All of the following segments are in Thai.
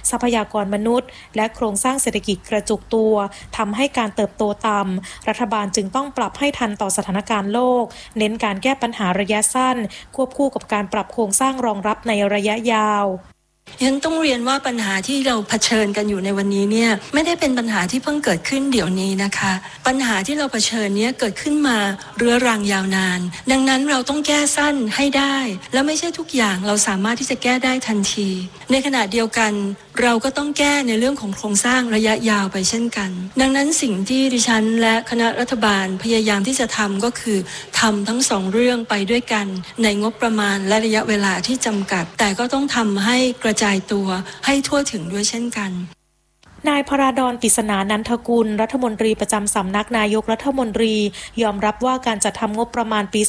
ทรัพยากรมนุษย์และโครงสร้างเศรษฐกิจกระจุกตัวทำให้การเติบโตต่ำรัฐบาลจึงต้องปรับให้ทันต่อสถานการณ์โลกเน้นการแก้ปัญหาระยะสั้นควบคู่กับการปรับโครงสร้างรองรับในระยะยาวฉันต้องเรียนว่าปัญหาที่เราเผชิญกันอยู่ในวันนี้เนี่ยไม่ได้เป็นปัญหาที่เพิ่งเกิดขึ้นเดี๋ยวนี้นะคะปัญหาที่เราเผชิญเนี่ยเกิดขึ้นมาเรื้อรังยาวนานดังนั้นเราต้องแก้สั้นให้ได้และไม่ใช่ทุกอย่างเราสามารถที่จะแก้ได้ทันทีในขณะเดียวกันเราก็ต้องแก้ในเรื่องของโครงสร้างระยะยาวไปเช่นกันดังนั้นสิ่งที่ดิฉันและคณะรัฐบาลพยายามที่จะทำก็คือทำทั้งสองเรื่องไปด้วยกันในงบประมาณและระยะเวลาที่จำกัดแต่ก็ต้องทำให้กระจายตัวให้ทั่วถึงด้วยเช่นกันนายพราดร ปริศนานันทกุลรัฐมนตรีประจำสำนักนายกรัฐมนตรียอมรับว่าการจัดทำงบประมาณปี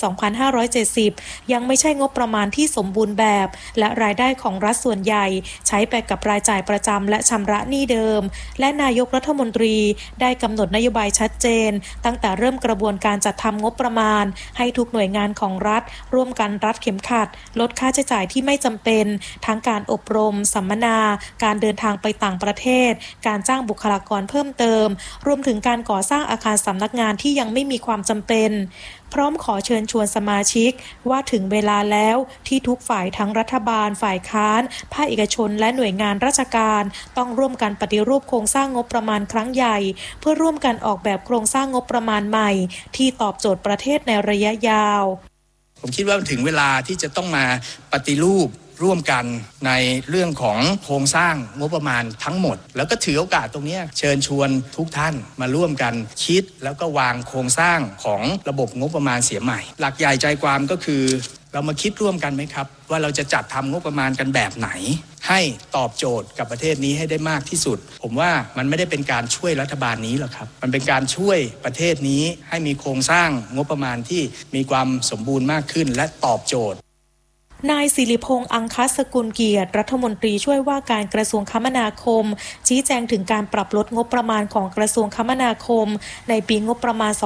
2570 ยังไม่ใช่งบประมาณที่สมบูรณ์แบบและรายได้ของรัฐส่วนใหญ่ใช้ไปกับรายจ่ายประจำและชำระหนี้เดิมและนายกรัฐมนตรีได้กำหนดนโยบายชัดเจนตั้งแต่เริ่มกระบวนการจัดทำงบประมาณให้ทุกหน่วยงานของรัฐร่วมกันรัดเข็มขัดลดค่าใช้จ่ายที่ไม่จำเป็นทั้งการอบรมสัมมนาการเดินทางไปต่างประเทศการจ้างบุคลากรเพิ่มเติมรวมถึงการก่อสร้างอาคารสำนักงานที่ยังไม่มีความจำเป็นพร้อมขอเชิญชวนสมาชิกว่าถึงเวลาแล้วที่ทุกฝ่ายทั้งรัฐบาลฝ่ายค้านภาคเอกชนและหน่วยงานราชการต้องร่วมกันปฏิรูปโครงสร้างงบประมาณครั้งใหญ่เพื่อร่วมกันออกแบบโครงสร้างงบประมาณใหม่ที่ตอบโจทย์ประเทศในระยะยาวผมคิดว่าถึงเวลาที่จะต้องมาปฏิรูปร่วมกันในเรื่องของโครงสร้างงบประมาณทั้งหมดแล้วก็ถือโอกาสตรงนี้เชิญชวนทุกท่านมาร่วมกันคิดแล้วก็วางโครงสร้างของระบบงบประมาณเสียใหม่หลักใหญ่ใจความก็คือเรามาคิดร่วมกันไหมครับว่าเราจะจัดทำงบประมาณกันแบบไหนให้ตอบโจทย์กับประเทศนี้ให้ได้มากที่สุดผมว่ามันไม่ได้เป็นการช่วยรัฐบาลนี้หรอกครับมันเป็นการช่วยประเทศนี้ให้มีโครงสร้างงบประมาณที่มีความสมบูรณ์มากขึ้นและตอบโจทย์นายศิริพงษ์อังคสกุลเกียรติรัฐมนตรีช่วยว่าการกระทรวงคมนาคมชี้แจงถึงการปรับลดงบประมาณของกระทรวงคมนาคมในปีงบประมาณ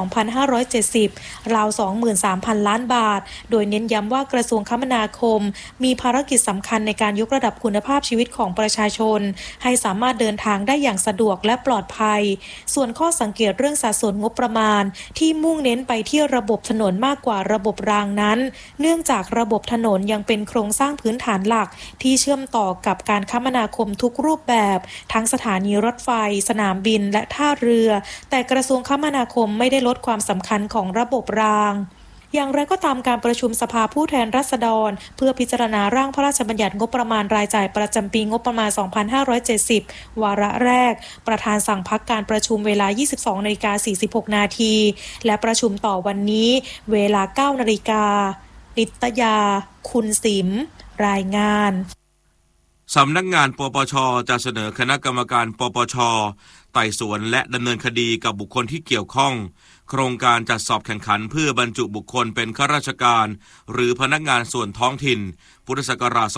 2570 ราว 23,000 ล้านบาทโดยเน้นย้ำว่ากระทรวงคมนาคมมีภารกิจสำคัญในการยกระดับคุณภาพชีวิตของประชาชนให้สามารถเดินทางได้อย่างสะดวกและปลอดภัยส่วนข้อสังเกตเรื่องสัดส่วนงบประมาณที่มุ่งเน้นไปที่ระบบถนนมากกว่าระบบรางนั้นเนื่องจากระบบถนนยังเป็นโครงสร้างพื้นฐานหลักที่เชื่อมต่อกับการคมนาคมทุกรูปแบบทั้งสถานีรถไฟสนามบินและท่าเรือแต่กระทรวงคมนาคมไม่ได้ลดความสำคัญของระบบรางอย่างไรก็ตามการประชุมสภาผู้แทนราษฎรเพื่อพิจารณาร่างพระราชบัญญัติงบประมาณรายจ่ายประจำปีงบประมาณ 2570 วาระแรกประธานสั่งพักการประชุมเวลา 22:46 นาทีและประชุมต่อวันนี้เวลา 9 นาฬิกานิตยาคุณสิมรายงานสำนักงานปปช.จะเสนอคณะกรรมการปปช.ไต่สวนและดำเนินคดีกับบุคคลที่เกี่ยวข้องโครงการจัดสอบแข่งขันเพื่อบรรจุบุคคลเป็นข้าราชการหรือพนักงานส่วนท้องถิ่นพุทธศักราช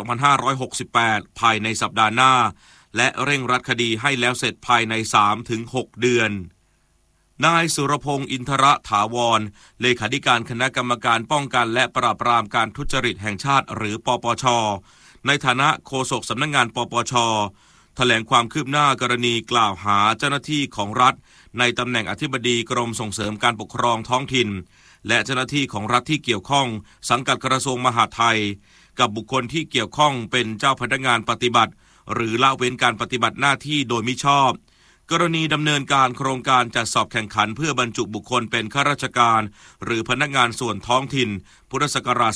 2568 ภายในสัปดาห์หน้าและเร่งรัดคดีให้แล้วเสร็จภายใน 3-6 เดือนนายสุรพงษ์อินทรถาวรเลขาธิการคณะกรรมการป้องกันและปราบปรามการทุจริตแห่งชาติหรือปปช.ในฐานะโฆษกสำนักงานปปช.แถลงความคืบหน้ากรณีกล่าวหาเจ้าหน้าที่ของรัฐในตำแหน่งอธิบดีกรมส่งเสริมการปกครองท้องถิ่นและเจ้าหน้าที่ของรัฐที่เกี่ยวข้องสังกัดกระทรวงมหาดไทยกับบุคคลที่เกี่ยวข้องเป็นเจ้าพนักงานปฏิบัติหรือละเว้นการปฏิบัติหน้าที่โดยมิชอบกรณีดำเนินการโครงการจัดสอบแข่งขันเพื่อบรรจุบุคคลเป็นข้าราชการหรือพนักงานส่วนท้องถิ่นพุทธศักราช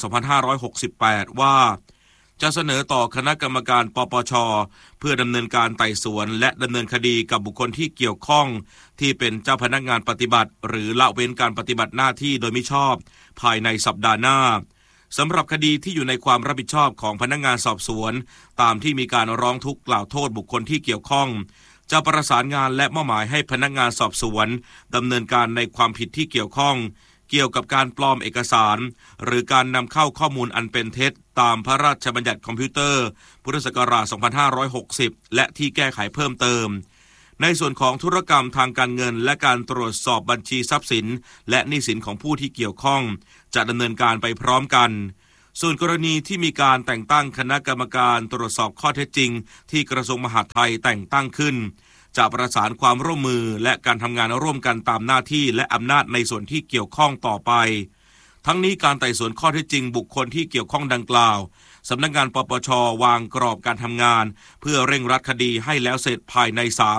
2568 ว่าจะเสนอต่อคณะกรรมการปปช.เพื่อดำเนินการไต่สวนและดำเนินคดีกับบุคคลที่เกี่ยวข้องที่เป็นเจ้าพนักงานปฏิบัติหรือละเว้นการปฏิบัติหน้าที่โดยมิชอบภายในสัปดาห์หน้าสำหรับคดีที่อยู่ในความรับผิดชอบของพนักงานสอบสวนตามที่มีการร้องทุกข์กล่าวโทษบุคคลที่เกี่ยวข้องจะประสานงานและมอบหมายให้พนักงานสอบสวนดำเนินการในความผิดที่เกี่ยวข้องเกี่ยวกับการปลอมเอกสารหรือการนำเข้าข้อมูลอันเป็นเท็จตามพระราชบัญญัติคอมพิวเตอร์พุทธศักราช 2560 และที่แก้ไขเพิ่มเติมในส่วนของธุรกรรมทางการเงินและการตรวจสอบบัญชีทรัพย์สินและหนี้สินของผู้ที่เกี่ยวข้องจะดำเนินการไปพร้อมกันส่วนกรณีที่มีการแต่งตั้งคณะกรรมการตรวจสอบข้อเท็จจริงที่กระทรวงมหาดไทยแต่งตั้งขึ้นจะประสานความร่วมมือและการทำงานร่วมกันตามหน้าที่และอำนาจในส่วนที่เกี่ยวข้องต่อไปทั้งนี้การไต่สวนข้อเท็จจริงบุคคลที่เกี่ยวข้องดังกล่าวสำนักงานปปช.วางกรอบการทำงานเพื่อเร่งรัดคดีให้แล้วเสร็จภายใน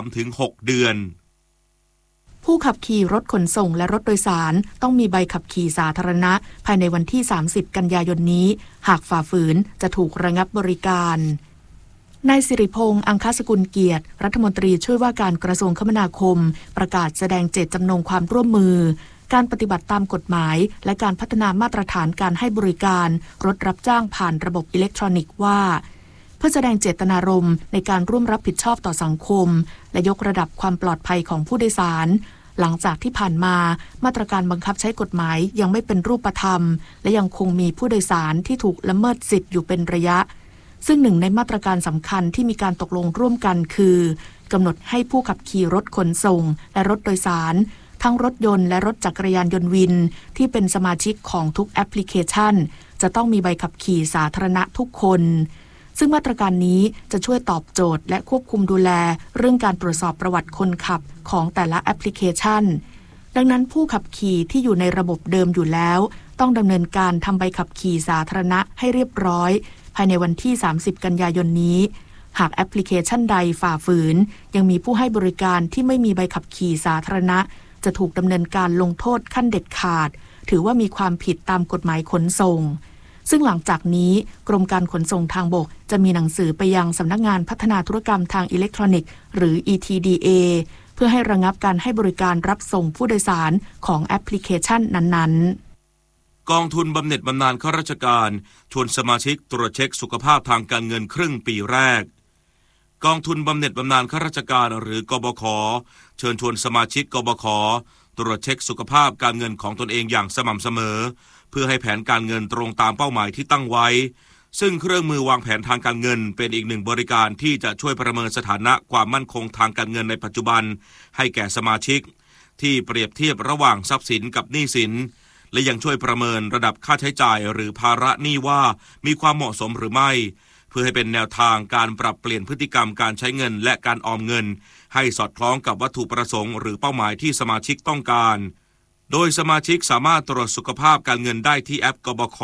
3-6 เดือนผู้ขับขี่รถขนส่งและรถโดยสารต้องมีใบขับขี่สาธารณะภายในวันที่ 30 กันยายนนี้หากฝ่าฝืนจะถูกระงับบริการนายสิริพงษ์อังคสกุลเกียรติรัฐมนตรีช่วยว่าการกระทรวงคมนาคมประกาศแสดงเจตจำนงความร่วมมือการปฏิบัติตามกฎหมายและการพัฒนามาตรฐานการให้บริการรถรับจ้างผ่านระบบอิเล็กทรอนิกส์ว่าเพื่อแสดงเจตนารมณ์ในการร่วมรับผิดชอบต่อสังคมและยกระดับความปลอดภัยของผู้โดยสารหลังจากที่ผ่านมามาตรการบังคับใช้กฎหมายยังไม่เป็นรูปธรรมและยังคงมีผู้โดยสารที่ถูกละเมิดสิทธิ์อยู่เป็นระยะซึ่งหนึ่งในมาตรการสำคัญที่มีการตกลงร่วมกันคือกำหนดให้ผู้ขับขี่รถขนส่งและรถโดยสารทั้งรถยนต์และรถจักรยานยนต์วินที่เป็นสมาชิกของทุกแอปพลิเคชันจะต้องมีใบขับขี่สาธารณะทุกคนซึ่งมาตรการนี้จะช่วยตอบโจทย์และควบคุมดูแลเรื่องการตรวจสอบประวัติคนขับของแต่ละแอปพลิเคชันดังนั้นผู้ขับขี่ที่อยู่ในระบบเดิมอยู่แล้วต้องดำเนินการทำใบขับขี่สาธารณะให้เรียบร้อยภายในวันที่ 30 กันยายนนี้หากแอปพลิเคชันใดฝ่าฝืนยังมีผู้ให้บริการที่ไม่มีใบขับขี่สาธารณะจะถูกดำเนินการลงโทษขั้นเด็ดขาดถือว่ามีความผิดตามกฎหมายขนส่งซึ่งหลังจากนี้กรมการขนส่งทางบกจะมีหนังสือไปยังสำนักงานพัฒนาธุรกรรมทางอิเล็กทรอนิกส์หรือ ETDA เพื่อให้ระงับการให้บริการรับส่งผู้โดยสารของแอปพลิเคชันนั้นๆกองทุนบำเหน็จบำนาญข้าราชการชวนสมาชิกตรวจเช็คสุขภาพทางการเงินครึ่งปีแรกกองทุนบำเหน็จบำนาญข้าราชการหรือกบข.เชิญชวนสมาชิกกบข.ตรวจเช็คสุขภาพการเงินของตนเองอย่างสม่ำเสมอเพื่อให้แผนการเงินตรงตามเป้าหมายที่ตั้งไว้ซึ่งเครื่องมือวางแผนทางการเงินเป็นอีกหนึ่งบริการที่จะช่วยประเมินสถานะความมั่นคงทางการเงินในปัจจุบันให้แก่สมาชิกที่เปรียบเทียบระหว่างทรัพย์สินกับหนี้สินและยังช่วยประเมินระดับค่าใช้จ่ายหรือภาระหนี้ว่ามีความเหมาะสมหรือไม่เพื่อให้เป็นแนวทางการปรับเปลี่ยนพฤติกรรมการใช้เงินและการออมเงินให้สอดคล้องกับวัตถุประสงค์หรือเป้าหมายที่สมาชิกต้องการโดยสมาชิกสามารถตรวจสุขภาพการเงินได้ที่แอปกบข.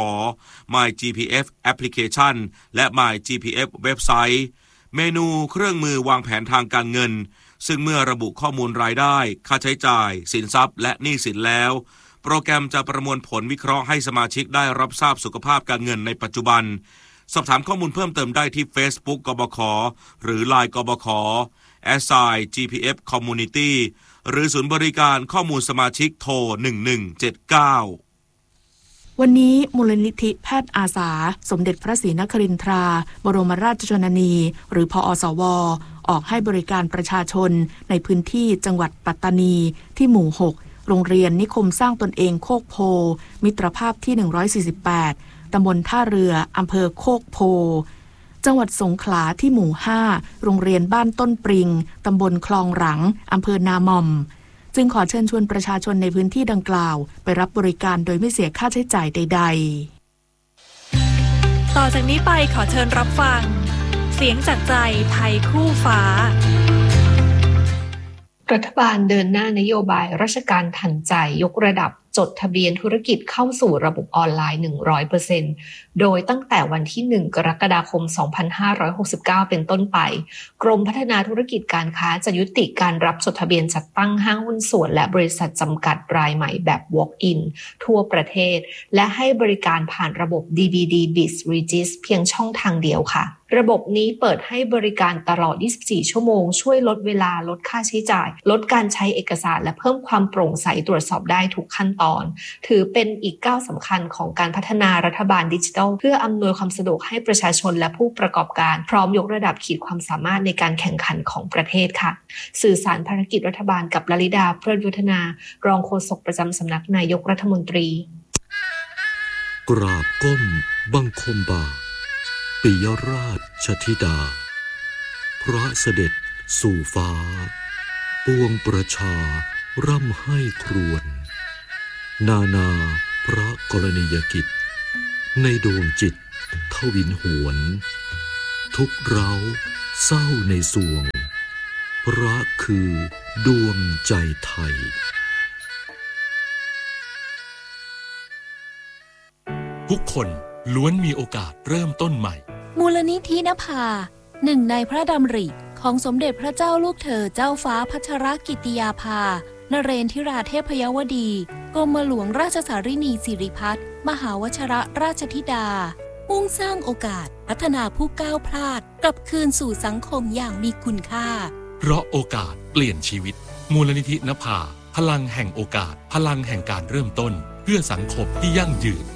MyGPF Application และ MyGPF เว็บไซต์เมนูเครื่องมือวางแผนทางการเงินซึ่งเมื่อระบุข้อมูลรายได้ค่าใช้จ่ายสินทรัพย์และหนี้สินแล้วโปรแกรมจะประมวลผลวิเคราะห์ให้สมาชิกได้รับทราบสุขภาพการเงินในปัจจุบันสอบถามข้อมูลเพิ่มเติมได้ที่ Facebook กบข.หรือ LINE กบข. @GPF Community หรือศูนย์บริการข้อมูลสมาชิกโทร 1179 วันนี้มูลนิธิแพทย์อาสาสมเด็จพระศรีนครินทราบรมราชชนนีหรือพอสว.ออกให้บริการประชาชนในพื้นที่จังหวัดปัตตานีที่หมู่ 6 โรงเรียนนิคมสร้างตนเองโคกโพมิตรภาพที่ 148 ตำบลท่าเรืออำเภอโคกโพจังหวัดสงขลาที่หมู่ 5 โรงเรียนบ้านต้นปริงตำบลคลองหลังอำเภอนามอมจึงขอเชิญชวนประชาชนในพื้นที่ดังกล่าวไปรับบริการโดยไม่เสียค่าใช้จ่ายใดๆต่อจากนี้ไปขอเชิญรับฟังเสียงจากใจไทยคู่ฟ้ารัฐบาลเดินหน้านโยบายราชการทันใจยกระดับจดทะเบียนธุรกิจเข้าสู่ระบบออนไลน์ 100% โดยตั้งแต่วันที่ 1 กรกฎาคม 2569 เป็นต้นไปกรมพัฒนาธุรกิจการค้าจะยุติการรับจดทะเบียนจัดตั้งห้างหุ้นส่วนและบริษัทจำกัดรายใหม่แบบ Walk-in ทั่วประเทศและให้บริการผ่านระบบ DBD Biz Regis เพียงช่องทางเดียวค่ะระบบนี้เปิดให้บริการตลอด 24 ชั่วโมงช่วยลดเวลาลดค่าใช้จ่ายลดการใช้เอกสารและเพิ่มความโปร่งใสตรวจสอบได้ทุกขั้นตอนถือเป็นอีกก้าวสำคัญของการพัฒนารัฐบาลดิจิทัลเพื่ออำนวยความสะดวกให้ประชาชนและผู้ประกอบการพร้อมยกระดับขีดความสามารถในการแข่งขันของประเทศค่ะสื่อสารภารกิจรัฐบาลกับลลิดาเพลิดยุทธนารองโฆษกประจำสำนักนายกรัฐมนตรีกราบก้มบังคมบาปิยราชธิดาพระเสด็จสู่ฟ้าปวงประชาร่ำให้ครวญนานาพระกรณียกิจในดวงจิตทวินหวนทุกเร้าเศร้าในสวงรักคือดวงใจไทยทุกคนล้วนมีโอกาสเริ่มต้นใหม่มูลนิธินภาหนึ่งในพระดำริของสมเด็จพระเจ้าลูกเธอเจ้าฟ้าพัชรกิติยาภานเรนทิราเทพยวดีกรมหลวงราชสารินีสิริพัฒน์มหาวชิรราชธิดามุ่งสร้างโอกาสพัฒนาผู้ก้าวพลาดกลับคืนสู่สังคมอย่างมีคุณค่าเพราะโอกาสเปลี่ยนชีวิตมูลนิธินภาพลังแห่งโอกาสพลังแห่งการเริ่มต้นเพื่อสังคมที่ยั่งยืน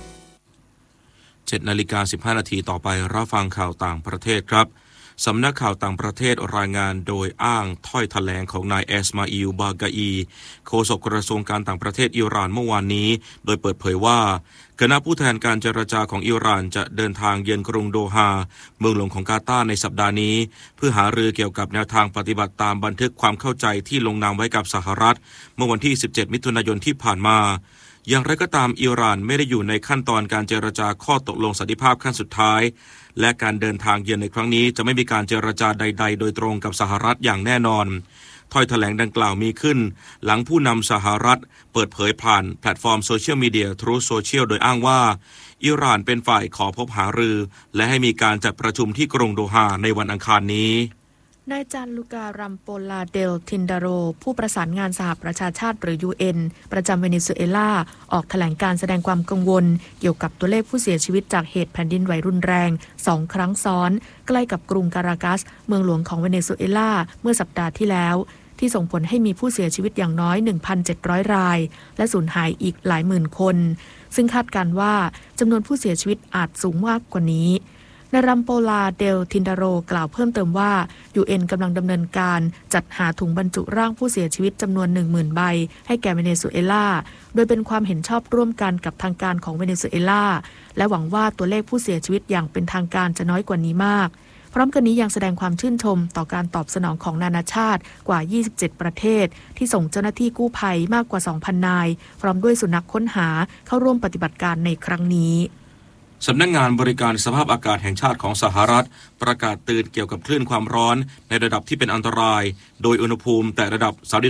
7:15 นาทีต่อไปรับฟังข่าวต่างประเทศครับสำนักข่าวต่างประเทศรายงานโดยอ้างถ้อยแถลงของนายเอสมาอิล บากาอีโฆษกกระทรวงการต่างประเทศอิหร่านเมื่อวานนี้โดยเปิดเผยว่าคณะผู้แทนการเจรจาของอิหร่านจะเดินทางเยือนกรุงโดฮาเมืองหลวงของกาตาร์ในสัปดาห์นี้เพื่อหารือเกี่ยวกับแนวทางปฏิบัติตามบันทึกความเข้าใจที่ลงนามไว้กับสหรัฐเมื่อวันที่ 17 มิถุนายนที่ผ่านมาอย่างไรก็ตามอิหร่านไม่ได้อยู่ในขั้นตอนการเจรจาข้อตกลงสันติภาพขั้นสุดท้ายและการเดินทางเยือนในครั้งนี้จะไม่มีการเจรจาใดๆโดยตรงกับสหรัฐอย่างแน่นอนถ้อยแถลงดังกล่าวมีขึ้นหลังผู้นำสหรัฐเปิดเผยผ่านแพลตฟอร์มโซเชียลมีเดีย Truth Social โดยอ้างว่าอิหร่านเป็นฝ่ายขอพบหารือและให้มีการจัดประชุมที่กรุงโดฮาในวันอังคารนี้นายจานลูการัมโปลาเดลทินดาโรผู้ประสานงานสหประชาชาติหรือ UN ประจำเวเนซุเอลาออกแถลงการแสดงความกังวลเกี่ยวกับตัวเลขผู้เสียชีวิตจากเหตุแผ่นดินไหวรุนแรง2ครั้งซ้อนใกล้กับกรุงการากัสเมืองหลวงของเวเนซุเอลาเมื่อสัปดาห์ที่แล้วที่ส่งผลให้มีผู้เสียชีวิตอย่างน้อย 1,700 รายและสูญหายอีกหลายหมื่นคนซึ่งคาดการณ์ว่าจำนวนผู้เสียชีวิตอาจสูงมากกว่านี้นายรัมโปลาเดลทินดาโรกล่าวเพิ่มเติมว่า UN กำลังดำเนินการจัดหาถุงบรรจุร่างผู้เสียชีวิตจำนวน 10,000 ใบให้แก่เวเนซุเอลาโดยเป็นความเห็นชอบร่วมกันกับทางการของเวเนซุเอลาและหวังว่าตัวเลขผู้เสียชีวิตอย่างเป็นทางการจะน้อยกว่านี้มากพร้อมกันนี้ยังแสดงความชื่นชมต่อการตอบสนองของนานาชาติกว่า 27 ประเทศที่ส่งเจ้าหน้าที่กู้ภัยมากกว่า 2,000 นายพร้อมด้วยสุนัขค้นหาเข้าร่วมปฏิบัติการในครั้งนี้สำนักงานบริการสภาพอากาศแห่งชาติของสหรัฐประกาศเตือนเกี่ยวกับคลื่นความร้อนในระดับที่เป็นอันตรายโดยอุณหภูมิแต่ระดับ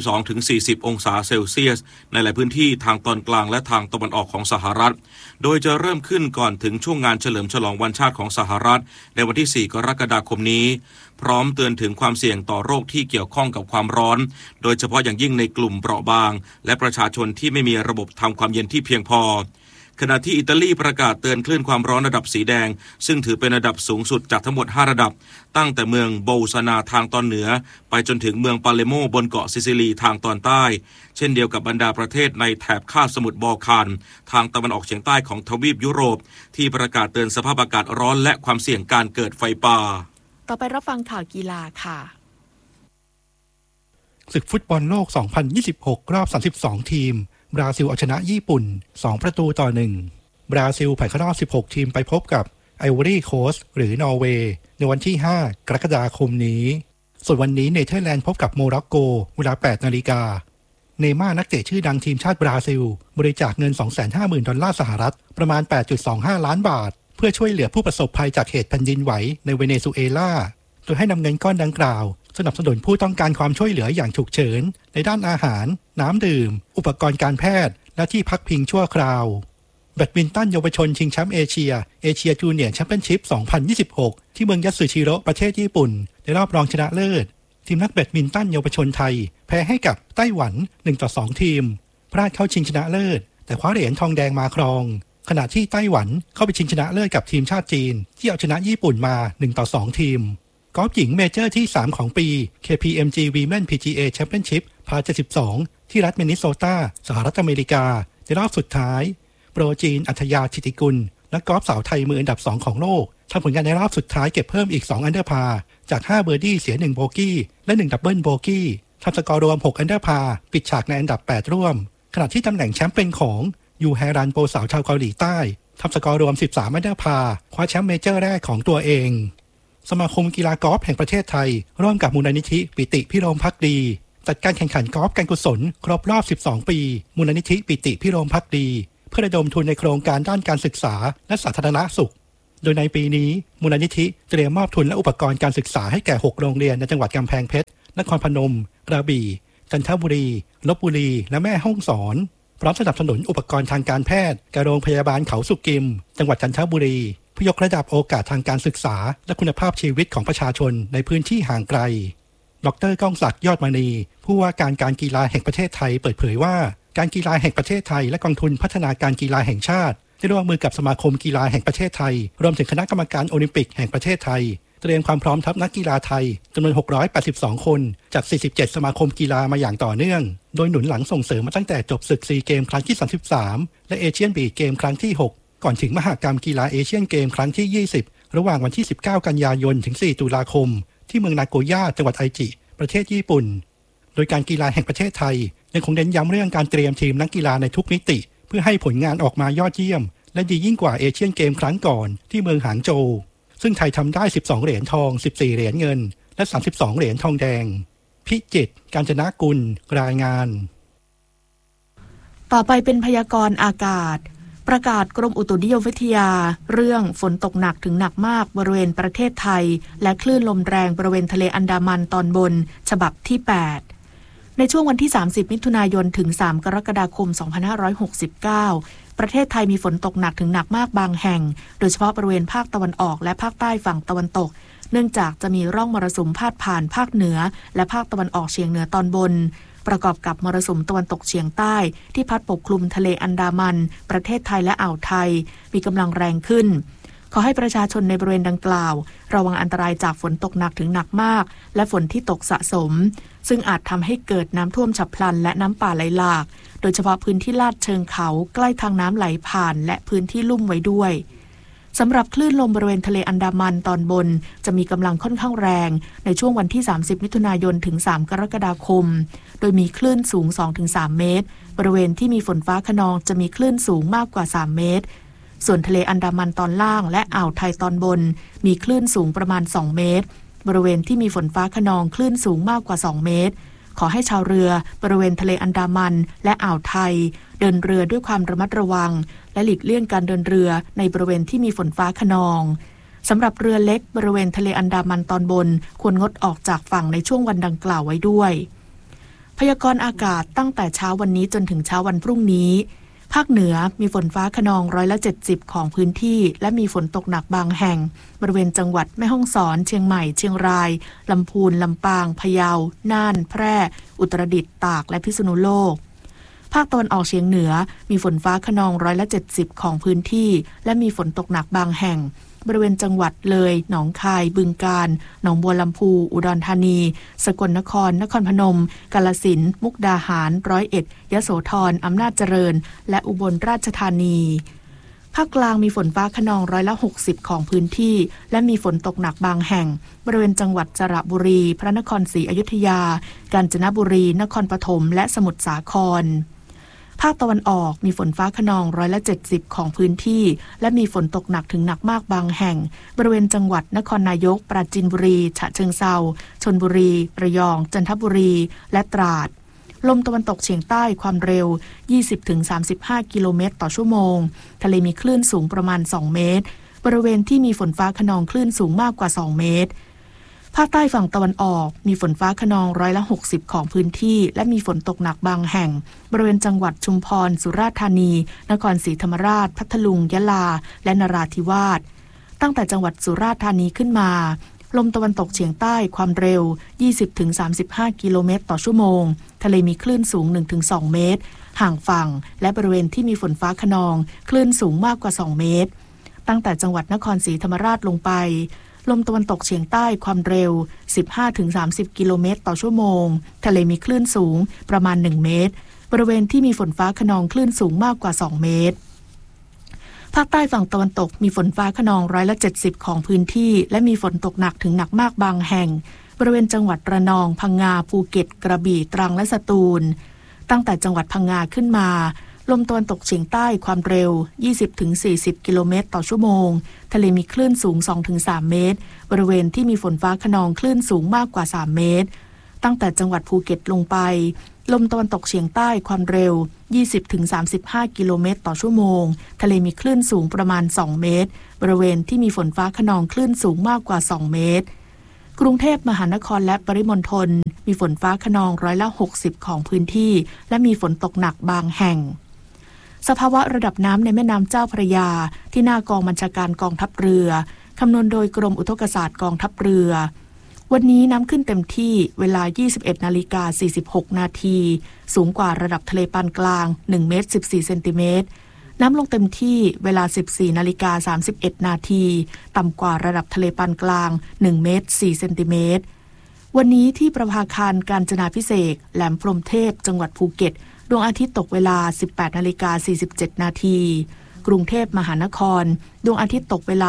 32-40 องศาเซลเซียสในหลายพื้นที่ทางตอนกลางและทางตะวันออกของสหรัฐโดยจะเริ่มขึ้นก่อนถึงช่วงงานเฉลิมฉลองวันชาติของสหรัฐในวันที่ 4 กรกฎาคมนี้พร้อมเตือนถึงความเสี่ยงต่อโรคที่เกี่ยวข้องกับความร้อนโดยเฉพาะอย่างยิ่งในกลุ่มเปราะบางและประชาชนที่ไม่มีระบบทำความเย็นที่เพียงพอขณะที่อิตาลีประกาศเตือนคลื่นความร้อนระดับสีแดงซึ่งถือเป็นระดับสูงสุดจากทั้งหมด5ระดับตั้งแต่เมืองโบลซานาทางตอนเหนือไปจนถึงเมืองปาเลโมบนเกาะซิซิลีทางตอนใต้เช่นเดียวกับบรรดาประเทศในแถบคาบสมุทรบอลข่านทางตะวันออกเฉียงใต้ของทวีปยุโรปที่ประกาศเตือนสภาพอากาศร้อนและความเสี่ยงการเกิดไฟป่าต่อไปรับฟังข่าวกีฬาค่ะศึกฟุตบอลโลก 2026 รอบ 32 ทีมบราซิลเอาชนะญี่ปุ่น 2-1 บราซิลผ่านเข้ารอบ 16 ทีมไปพบกับไอวอรี่โคสต์หรือนอร์เวย์ในวันที่ 5 กรกฎาคมนี้ส่วนวันนี้เนเธอร์แลนด์พบกับโมร็อกโกเวลา 8 นาฬิกาเนม่านักเตะชื่อดังทีมชาติบราซิลบริจาคเงิน 250,000 ดอลลาร์สหรัฐประมาณ 8.25 ล้านบาทเพื่อช่วยเหลือผู้ประสบภัยจากเหตุแผ่นดินไหวในเวเนซุเอลาโดยให้นำเงินก้อนดังกล่าวสนับสนุนผู้ต้องการความช่วยเหลืออย่างฉุกเฉินในด้านอาหารน้ำดื่มอุปกรณ์การแพทย์และที่พักพิงชั่วคราวแบดมินตันเยาวชนชิงแชมป์เอเชียจูเนียร์แชมเปี้ยนชิพ 2026 ที่เมืองยัตสึชิโร่ประเทศญี่ปุ่นในรอบรองชนะเลิศทีมนักแบดมินตันเยาวชนไทยแพ้ให้กับไต้หวัน 1-2 ทีมพลาดเข้าชิงชนะเลิศแต่คว้าเหรียญทองแดงมาครองขณะที่ไต้หวันเข้าไปชิงชนะเลิศกับทีมชาติจีนที่เอาชนะญี่ปุ่นมา 1-2 ทีมกอล์ฟหญิงเมเจอร์ที่ 3 ของปี KPMG Women PGA Championship พา 72 ที่รัฐมินนิโซตาสหรัฐอเมริกาในรอบสุดท้ายโปรจีนอัธยาธิติกุลนักกอล์ฟสาวไทยมืออันดับ 2 ของโลกทำผลงานในรอบสุดท้ายเก็บเพิ่มอีก 2 อันเดอร์พาจาก 5 เบอร์ดี้เสีย 1 โบกี้และ 1 ดับเบิลโบกี้ทำสกอร์รวม 6 อันเดอร์พาปิดฉากในอันดับ 8 ร่วมขณะที่ตำแหน่งแชมป์เป็นของยูแฮรันโปรสาวชาวเกาหลีใต้ทำสกอร์รวม 13 อันเดอร์พาคว้าแชมป์เมเจอร์แรกของตัวเองสมาคมกีฬากอล์ฟแห่งประเทศไทยร่วมกับมูลนิธิปิติพิรมภักดีจัดการแข่งขันกอล์ฟการกุศลครบรอบ 12 ปีมูลนิธิปิติพิรมภักดีเพื่อระดมทุนในโครงการด้านการศึกษาและสาธารณสุขโดยในปีนี้มูลนิธิเตรียมมอบทุนและอุปกรณ์การศึกษาให้แก่6โรงเรียนในจังหวัดกำแพงเพชรนครพนมกระบี่จันทบุรีลพบุรีและแม่ฮ่องสอนพร้อมสนับสนุนอุปกรณ์ทางการแพทย์แก่โรงพยาบาลเขาสุกิมจังหวัดจันทบุรีเพื่อยกระดับโอกาสทางการศึกษาและคุณภาพชีวิตของประชาชนในพื้นที่ห่างไกลดร.ก้องศักดิ์ยอดมณีผู้ว่าการกีฬาแห่งประเทศไทยเปิดเผยว่าการกีฬาแห่งประเทศไทยและกองทุนพัฒนาการกีฬาแห่งชาติได้ร่วมมือกับสมาคมกีฬาแห่งประเทศไทยรวมถึงคณะกรรมการโอลิมปิกแห่งประเทศไทยเตรียมความพร้อมทัพนักกีฬาไทยจำนวน682คนจาก47สมาคมกีฬามาอย่างต่อเนื่องโดยหนุนหลังส่งเสริมมาตั้งแต่จบศึกซีเกมครั้งที่33และเอเชียนบีเกมครั้งที่6ก่อนถึงมหกรรมกีฬาเอเชียนเกมครั้งที่20ระหว่างวันที่19กันยายนถึง4ตุลาคมที่เมืองนาโกย่าจังหวัดไอจิประเทศญี่ปุ่นโดยการกีฬาแห่งประเทศไทยยังคงเน้นย้ำเรื่องการเตรียมทีมนักกีฬาในทุกมิติเพื่อให้ผลงานออกมายอดเยี่ยมและดียิ่งกว่าเอเชียนเกมครั้งก่อนที่เมืองหางโจวซึ่งไทยทำได้12เหรียญทอง14เหรียญเงินและ32เหรียญทองแดงพิจิตรกาญจนกุลรายงานต่อไปเป็นพยากรณ์อากาศประกาศกรมอุตุนิยมวิทยาเรื่องฝนตกหนักถึงหนักมากบริเวณประเทศไทยและคลื่นลมแรงบริเวณทะเลอันดามันตอนบนฉบับที่8ในช่วงวันที่30มิถุนายนถึง3กรกฎาคม2569ประเทศไทยมีฝนตกหนักถึงหนักมากบางแห่งโดยเฉพาะบริเวณภาคตะวันออกและภาคใต้ฝั่งตะวันตกเนื่องจากจะมีร่องมรสุมพาดผ่านภาคเหนือและภาคตะวันออกเฉียงเหนือตอนบนประกอบกับมรสุมตะวันตกเฉียงใต้ที่พัดปกคลุมทะเลอันดามันประเทศไทยและอ่าวไทยมีกำลังแรงขึ้นขอให้ประชาชนในบริเวณดังกล่าวระวังอันตรายจากฝนตกหนักถึงหนักมากและฝนที่ตกสะสมซึ่งอาจทำให้เกิดน้ำท่วมฉับพลันและน้ำป่าไหลหลากโดยเฉพาะพื้นที่ลาดเชิงเขาใกล้ทางน้ำไหลผ่านและพื้นที่ลุ่มไว้ด้วยสำหรับคลื่นลมบริเวณทะเลอันดามันตอนบนจะมีกำลังค่อนข้างแรงในช่วงวันที่30มิถุนายนถึง3กรกฎาคมโดยมีคลื่นสูง 2-3 เมตรบริเวณที่มีฝนฟ้าคะนองจะมีคลื่นสูงมากกว่า3เมตรส่วนทะเลอันดามันตอนล่างและอ่าวไทยตอนบนมีคลื่นสูงประมาณ2เมตรบริเวณที่มีฝนฟ้าคะนองคลื่นสูงมากกว่า2เมตรขอให้ชาวเรือบริเวณทะเลอันดามันและอ่าวไทยเดินเรือด้วยความระมัดระวังและหลีกเลี่ยงการเดินเรือในบริเวณที่มีฝนฟ้าคะนองสำหรับเรือเล็กบริเวณทะเลอันดามันตอนบนควรงดออกจากฝั่งในช่วงวันดังกล่าวไว้ด้วยพยากรณ์อากาศตั้งแต่เช้าวันนี้จนถึงเช้าวันพรุ่งนี้ภาคเหนือมีฝนฟ้าคะนอง70%ของพื้นที่และมีฝนตกหนักบางแห่งบริเวณจังหวัดแม่ฮ่องสอนเชียงใหม่เชียงรายลำพูนลำปางพะเยาน่านแพร่อุตรดิตถ์ตากและพิษณุโลกภาคตะวันออกเฉียงเหนือมีฝนฟ้าคะนอง70%ของพื้นที่และมีฝนตกหนักบางแห่งบริเวณจังหวัดเลยหนองคายบึงกาฬหนองบัวลำพูอุดรธานีสกลนครนครพนมกาฬสินธุ์มุกดาหาร100เอ็ดยโสธรอำนาจเจริญและอุบลราชธานีภาคกลางมีฝนฟ้าคะนอง60%ของพื้นที่และมีฝนตกหนักบางแห่งบริเวณจังหวัดสระบุรีพระนครศรีอยุธยากาญจนบุรีนครปฐมและสมุทรสาครภาคตะวันออกมีฝนฟ้าคะนอง70%ของพื้นที่และมีฝนตกหนักถึงหนักมากบางแห่งบริเวณจังหวัดนครนายกปราจีนบุรีฉะเชิงเทราชลบุรีระยองจันทบุรีและตราดลมตะวันตกเฉียงใต้ความเร็ว 20-35 กิโลเมตรต่อชั่วโมงทะเลมีคลื่นสูงประมาณ2เมตรบริเวณที่มีฝนฟ้าคะนองคลื่นสูงมากกว่า2เมตรภาคใต้ฝั่งตะวันออกมีฝนฟ้าคะนอง60%ของพื้นที่และมีฝนตกหนักบางแห่งบริเวณจังหวัดชุมพรสุราษฎร์ธานีนครศรีธรรมราชพัทลุงยะลาและนราธิวาสตั้งแต่จังหวัดสุราษฎร์ธานีขึ้นมาลมตะวันตกเฉียงใต้ความเร็ว 20-35 กิโลเมตรต่อชั่วโมงทะเลมีคลื่นสูง 1-2 เมตรห่างฝั่งและบริเวณที่มีฝนฟ้าคะนองคลื่นสูงมากกว่า2เมตรตั้งแต่จังหวัดนครศรีธรรมราชลงไปลมตะวันตกเฉียงใต้ความเร็ว 15-30 กิโลเมตรต่อชั่วโมงทะเลมีคลื่นสูงประมาณ1เมตรบริเวณที่มีฝนฟ้าคะนองคลื่นสูงมากกว่า2เมตรภาคใต้ฝั่งตะวันตกมีฝนฟ้าคะนอง70%ของพื้นที่และมีฝนตกหนักถึงหนักมากบางแห่งบริเวณจังหวัดระนองพังงาภูเก็ตกระบี่ตรังและสตูลตั้งแต่จังหวัดพังงาขึ้นมาลมตะวันตกเฉียงใต้ความเร็ว 20-40 กิโลเมตรต่อชั่วโมงทะเลมีคลื่นสูง 2-3 เมตรบริเวณที่มีฝนฟ้าคะนองคลื่นสูงมากกว่า3เมตรตั้งแต่จังหวัดภูเก็ตลงไปลมตะวันตกเฉียงใต้ความเร็ว 20-35 กิโลเมตรต่อชั่วโมงทะเลมีคลื่นสูงประมาณ 2 เมตรบริเวณที่มีฝนฟ้าคะนองคลื่นสูงมากกว่า 2 เมตรกรุงเทพมหานครและปริมณฑลมีฝนฟ้าคะนอง60%ของพื้นที่และมีฝนตกหนักบางแห่งสภาวะระดับน้ำในแม่น้ำเจ้าพระยาที่หน้ากองบัญชาการกองทัพเรือคำนวณโดยกรมอุทกศาสตร์กองทัพเรือวันนี้น้ำขึ้นเต็มที่เวลา 21:46 นาทีสูงกว่าระดับทะเลปานกลาง1 เมตร 14 เซนติเมตรน้ำลงเต็มที่เวลา 14:31 นาทีต่ำกว่าระดับทะเลปานกลาง1 เมตร 4 เซนติเมตรวันนี้ที่ประภาคารกาญจนาภิเษกแหลมพรหมเทพจังหวัดภูเก็ตดวงอาทิตย์ตกเวลา 18:47 นาทีกรุงเทพมหานครดวงอาทิตย์ตกเวลา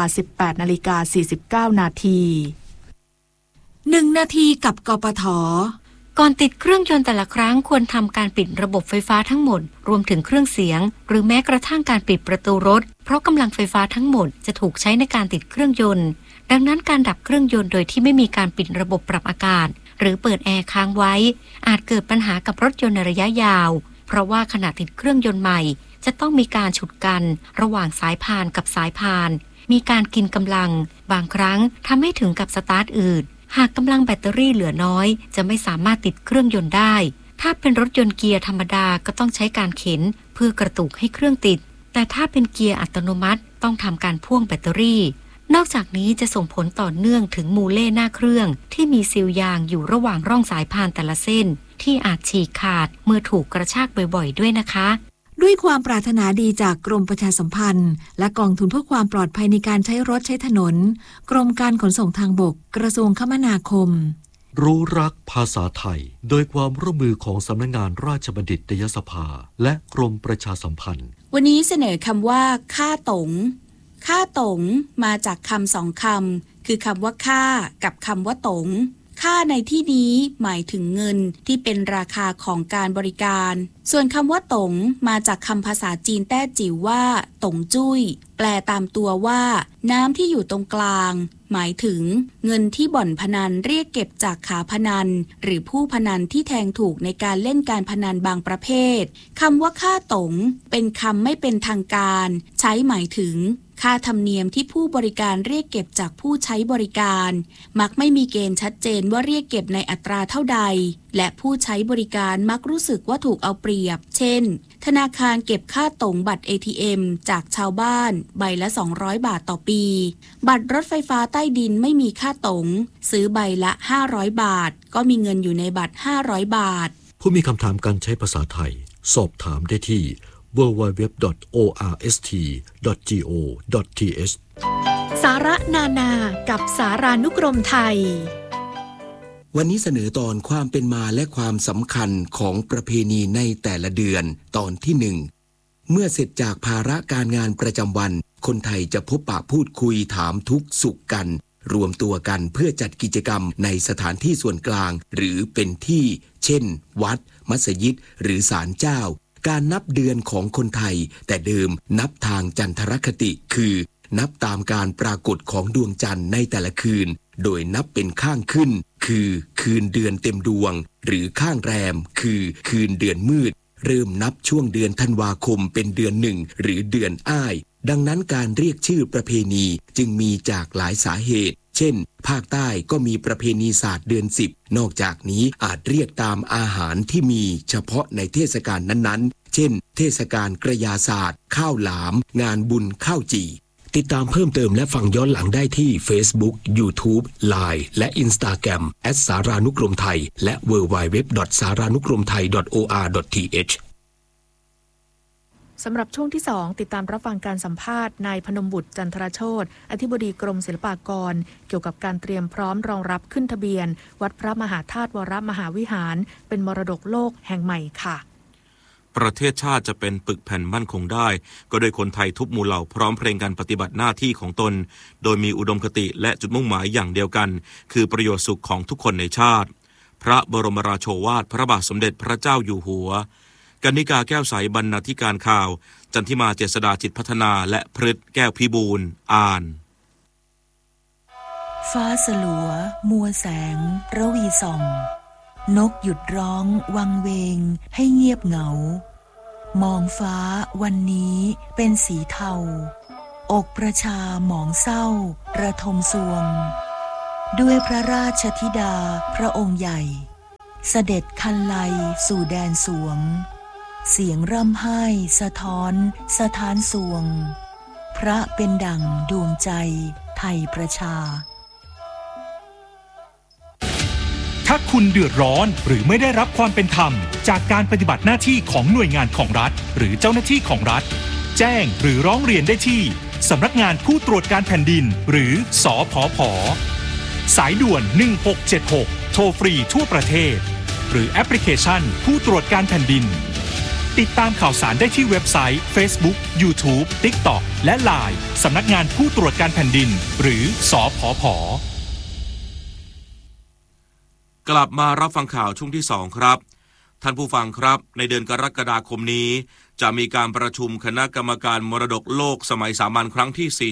18:49 นาที 1 นาทีกับกปท. ก่อนติดเครื่องยนต์แต่ละครั้งควรทำการปิดระบบไฟฟ้าทั้งหมดรวมถึงเครื่องเสียงหรือแม้กระทั่งการปิดประตูรถเพราะกำลังไฟฟ้าทั้งหมดจะถูกใช้ในการติดเครื่องยนต์ดังนั้นการดับเครื่องยนต์โดยที่ไม่มีการปิดระบบปรับอากาศหรือเปิดแอร์ค้างไว้อาจเกิดปัญหากับรถยนต์ในระยะยาวเพราะว่าขณะติดเครื่องยนต์ใหม่จะต้องมีการฉุดกันระหว่างสายพานกับสายพานมีการกินกำลังบางครั้งทำให้ถึงกับสตาร์ทอืดหากกำลังแบตเตอรี่เหลือน้อยจะไม่สามารถติดเครื่องยนต์ได้ถ้าเป็นรถยนต์เกียร์ธรรมดาก็ต้องใช้การเข็นเพื่อกระตุกให้เครื่องติดแต่ถ้าเป็นเกียร์อัตโนมัติต้องทำการพ่วงแบตเตอรี่นอกจากนี้จะส่งผลต่อเนื่องถึงมูเล่หน้าเครื่องที่มีซีลยางอยู่ระหว่างร่องสายพานแต่ละเส้นที่อาจฉีกขาดเมื่อถูกกระชากบ่อยๆด้วยนะคะด้วยความปรารถนาดีจากกรมประชาสัมพันธ์และกองทุนเพื่อความปลอดภัยในการใช้รถใช้ถนนกรมการขนส่งทางบกกระทรวงคมนาคมรู้รักภาษาไทยโดยความร่วมมือของสำนักงานราชบัณฑิตยสภาและกรมประชาสัมพันธ์วันนี้เสนอคำว่าค่าตงค่าตงมาจากคำ2 คำคือคำว่าค่ากับคำว่าตงค่าในที่นี้หมายถึงเงินที่เป็นราคาของการบริการส่วนคำว่าตงมาจากคำภาษาจีนแต้จิ๋วว่าตงจุ้ยแปลตามตัวว่าน้ำที่อยู่ตรงกลางหมายถึงเงินที่บ่อนพนันเรียกเก็บจากขาพนันหรือผู้พนันที่แทงถูกในการเล่นการพนันบางประเภทคำว่าค่าตงเป็นคำไม่เป็นทางการใช้หมายถึงค่าธรรมเนียมที่ผู้บริการเรียกเก็บจากผู้ใช้บริการมักไม่มีเกณฑ์ชัดเจนว่าเรียกเก็บในอัตราเท่าใดและผู้ใช้บริการมักรู้สึกว่าถูกเอาเปรียบเช่นธนาคารเก็บค่าตงบัตร ATM จากชาวบ้านใบละ200 บาทต่อปีบัตรรถไฟฟ้าใต้ดินไม่มีค่าตงซื้อใบละ500 บาทก็มีเงินอยู่ในบัตร500 บาทผู้มีคำถามการใช้ภาษาไทยสอบถามได้ที่ www.orst.go.th สาระนานากับสารานุกรมไทยวันนี้เสนอตอนความเป็นมาและความสำคัญของประเพณีในแต่ละเดือนตอนที่ 1 เมื่อเสร็จจากภาระการงานประจำวันคนไทยจะพบปะพูดคุยถามทุกข์สุขกันรวมตัวกันเพื่อจัดกิจกรรมในสถานที่ส่วนกลางหรือเป็นที่เช่นวัดมัสยิดหรือศาลเจ้าการนับเดือนของคนไทยแต่เดิมนับทางจันทรคติคือนับตามการปรากฏของดวงจันทร์ในแต่ละคืนโดยนับเป็นข้างขึ้นคือคืนเดือนเต็มดวงหรือข้างแรมคือคืนเดือนมืดเริ่มนับช่วงเดือนธันวาคมเป็นเดือน1หรือเดือนอ้ายดังนั้นการเรียกชื่อประเพณีจึงมีจากหลายสาเหตุเช่นภาคใต้ก็มีประเพณีศาสตร์เดือน10นอกจากนี้อาจเรียกตามอาหารที่มีเฉพาะในเทศกาลนั้นๆเช่นเทศกาลกระยาศาสตร์ข้าวหลามงานบุญข้าวจี่ติดตามเพิ่มเติมและฟังย้อนหลังได้ที่ Facebook, YouTube, Line และ Instagram @ สารานุกรมไทยและ www.saranukromthai.or.th สำหรับช่วงที่ 2ติดตามรับฟังการสัมภาษณ์นายพนมบุตรจันทรโชติอธิบดีกรมศิลปากรเกี่ยวกับการเตรียมพร้อมรองรับขึ้นทะเบียนวัดพระมหาธาตุวรมหาวิหารเป็นมรดกโลกแห่งใหม่ค่ะประเทศชาติจะเป็นปึกแผ่นมั่นคงได้ก็โดยคนไทยทุกหมู่เหล่าพร้อมเพรียงกันปฏิบัติหน้าที่ของตนโดยมีอุดมคติและจุดมุ่งหมายอย่างเดียวกันคือประโยชน์สุขของทุกคนในชาติพระบรมราโชวาทพระบาทสมเด็จพระเจ้าอยู่หัวกนิกาแก้วใสบรรณาธิการข่าวจันทิมาเจษฎาจิตพัฒนาและพฤทธิ์แก้วพิบูลอ่านฟ้าสลัวมัวแสงระวีส่องนกหยุดร้องวังเวงให้เงียบเหงามองฟ้าวันนี้เป็นสีเทาอกประชาหมองเศร้าระทมสวงด้วยพระราชธิดาพระองค์ใหญ่เสด็จคันไลสู่แดนสวงเสียงร่ำไห้สะท้อนสถานสวงพระเป็นดั่งดวงใจไทยประชาถ้าคุณเดือดร้อนหรือไม่ได้รับความเป็นธรรมจากการปฏิบัติหน้าที่ของหน่วยงานของรัฐหรือเจ้าหน้าที่ของรัฐแจ้งหรือร้องเรียนได้ที่สำนักงานผู้ตรวจการแผ่นดินหรือสผผ.สายด่วน1676โทรฟรีทั่วประเทศหรือแอปพลิเคชันผู้ตรวจการแผ่นดินติดตามข่าวสารได้ที่เว็บไซต์ Facebook YouTube TikTok และ LINE สำนักงานผู้ตรวจการแผ่นดินหรือสผผ. กลับมารับฟังข่าวช่วงที่2ครับท่านผู้ฟังครับในเดือนกรกฎาคมนี้จะมีการประชุมคณะกรรมการมรดกโลกสมัยสามัญครั้งที่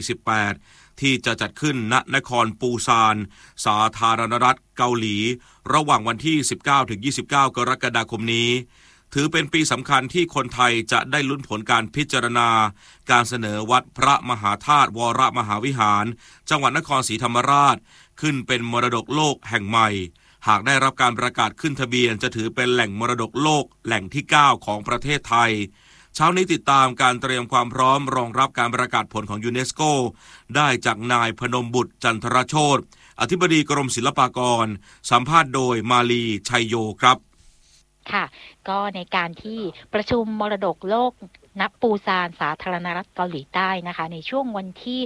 48ที่จะจัดขึ้นณนครปูซานสาธารณรัฐเกาหลีระหว่างวันที่ 19-29 กรกฎาคมนี้ถือเป็นปีสำคัญที่คนไทยจะได้ลุ้นผลการพิจารณาการเสนอวัดพระมหาธาตุวรมหาวิหารจังหวัดนครศรีธรรมราชขึ้นเป็นมรดกโลกแห่งใหม่หากได้รับการประกาศขึ้นทะเบียนจะถือเป็นแหล่งมรดกโลกแหล่งที่9ของประเทศไทยเช้านี้ติดตามการเตรียมความพร้อมรองรับการประกาศผลของยูเนสโกได้จากนายพนมบุตรจันทรโชติอธิบดีกรมศิลปากรสัมภาษณ์โดยมาลีชัยโยครับค่ะก็ในการที่ประชุมมรดกโลกณปูซานสาธารณรัฐเกาหลีใต้นะคะในช่วงวันที่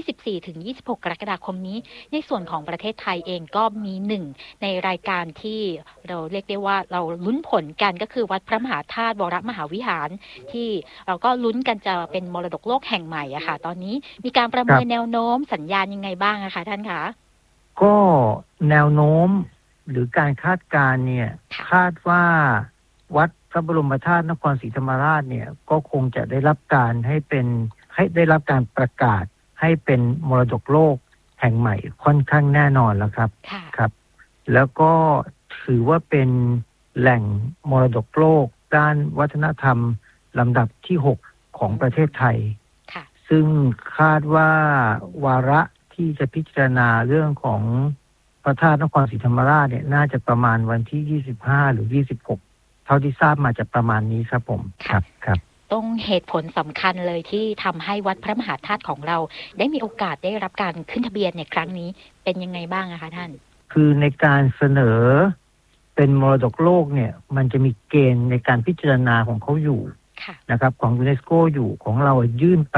24-26 กรกฎาคมนี้ในส่วนของประเทศไทยเองก็มีหนึ่งในรายการที่เราเรียกได้ว่าเราลุ้นผลกันก็คือวัดพระมหาธาตุวรมหาวิหารที่เราก็ลุ้นกันจะเป็นมรดกโลกแห่งใหม่อะค่ะตอนนี้มีการประเมินแนวโน้มสัญญาณยังไงบ้างอะคะท่านคะก็แนวโน้มหรือการคาดการณ์เนี่ยคาดว่าวัดพระบรมธาตุนครศรีธรรมราชเนี่ยก็คงจะได้รับการได้รับการประกาศให้เป็นมรดกโลกแห่งใหม่ค่อนข้างแน่นอนแล้วครับครับแล้วก็ถือว่าเป็นแหล่งมรดกโลกด้านวัฒนธรรมลำดับที่6ของประเทศไทยซึ่งคาดว่าวาระที่จะพิจารณาเรื่องของพระธาตุนครศรีธรรมราชเนี่ยน่าจะประมาณวันที่25หรือ26เท่าที่ทราบมาจะประมาณนี้ครับผมครับตรงเหตุผลสำคัญเลยที่ทำให้วัดพระมหาธาตุของเราได้มีโอกาสได้รับการขึ้นทะเบียนในครั้งนี้เป็นยังไงบ้างคะท่านคือในการเสนอเป็นมรดกโลกเนี่ยมันจะมีเกณฑ์ในการพิจารณาของเขาอยู่นะครับของยูเนสโกอยู่ของเรายื่นไป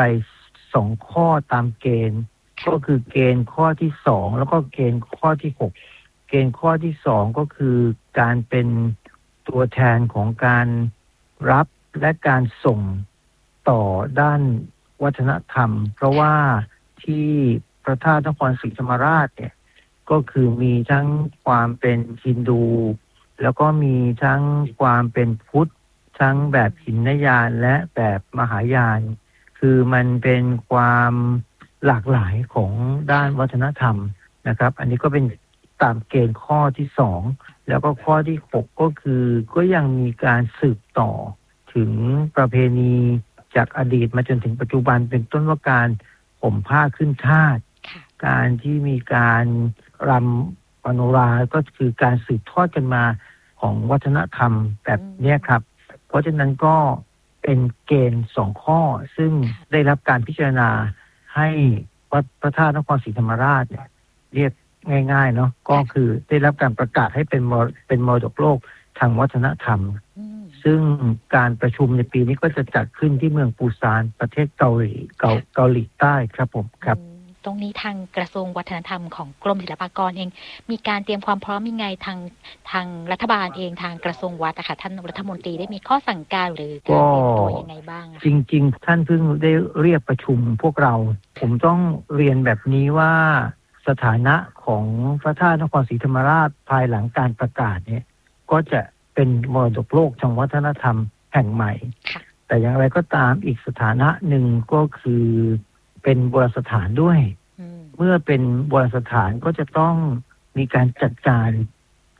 2ข้อตามเกณฑ์ก็คือเกณฑ์ข้อที่2แล้วก็เกณฑ์ข้อที่6เกณฑ์ข้อที่2ก็คือการเป็นตัวแทนของการรับและการส่งต่อด้านวัฒนธรรมเพราะว่าที่พระธาตุนครศรีธรรมราชเนี่ยก็คือมีทั้งความเป็นฮินดูแล้วก็มีทั้งความเป็นพุทธทั้งแบบหินยานและแบบมหายานคือมันเป็นความหลากหลายของด้านวัฒนธรรมนะครับอันนี้ก็เป็นตามเกณฑ์ข้อที่2แล้วก็ข้อที่6ก็คือก็ยังมีการสืบต่อถึงประเพณีจากอดีตมาจนถึงปัจจุบันเป็นต้นว่าการห่มผ้าขึ้นธาตุการที่มีการรำมโนราก็คือการสืบทอดกันมาของวัฒนธรรมแบบนี้ครับเพราะฉะนั้นก็เป็นเกณฑ์2ข้อซึ่งได้รับการพิจารณาให้วัดพระธาตุนครศรีธรรมราชเนี่ยเรียกง่ายๆเนาะก็คือได้รับการประกาศให้เป็นมรดกโลกทางวัฒนธรรมซึ่งการประชุมในปีนี้ก็จะจัดขึ้นที่เมืองปูซานประเทศเกาหลีใต้ครับผมครับตรงนี้ทางกระทรวงวัฒนธรรมของกรมศิลปากรเองมีการเตรียมความพร้อมยังไงทางรัฐบาลเองทางกระทรวงวัฒน์ค่ะท่านรัฐมนตรีได้มีข้อสั่งการหรือการเตรียมตัวยังไงบ้างจริงๆท่านเพิ่งได้เรียกประชุมพวกเราผมต้องเรียนแบบนี้ว่าสถานะของพระธาตุนครศรีธรรมราชภายหลังการประกาศเนี่ยก็จะเป็นมรดกโลกทางวัฒนธรรมแห่งใหม่แต่อย่างไรก็ตามอีกสถานะหนึ่งก็คือเป็นโบราณสถานด้วยเมื่อเป็นโบราณสถานก็จะต้องมีการจัดการ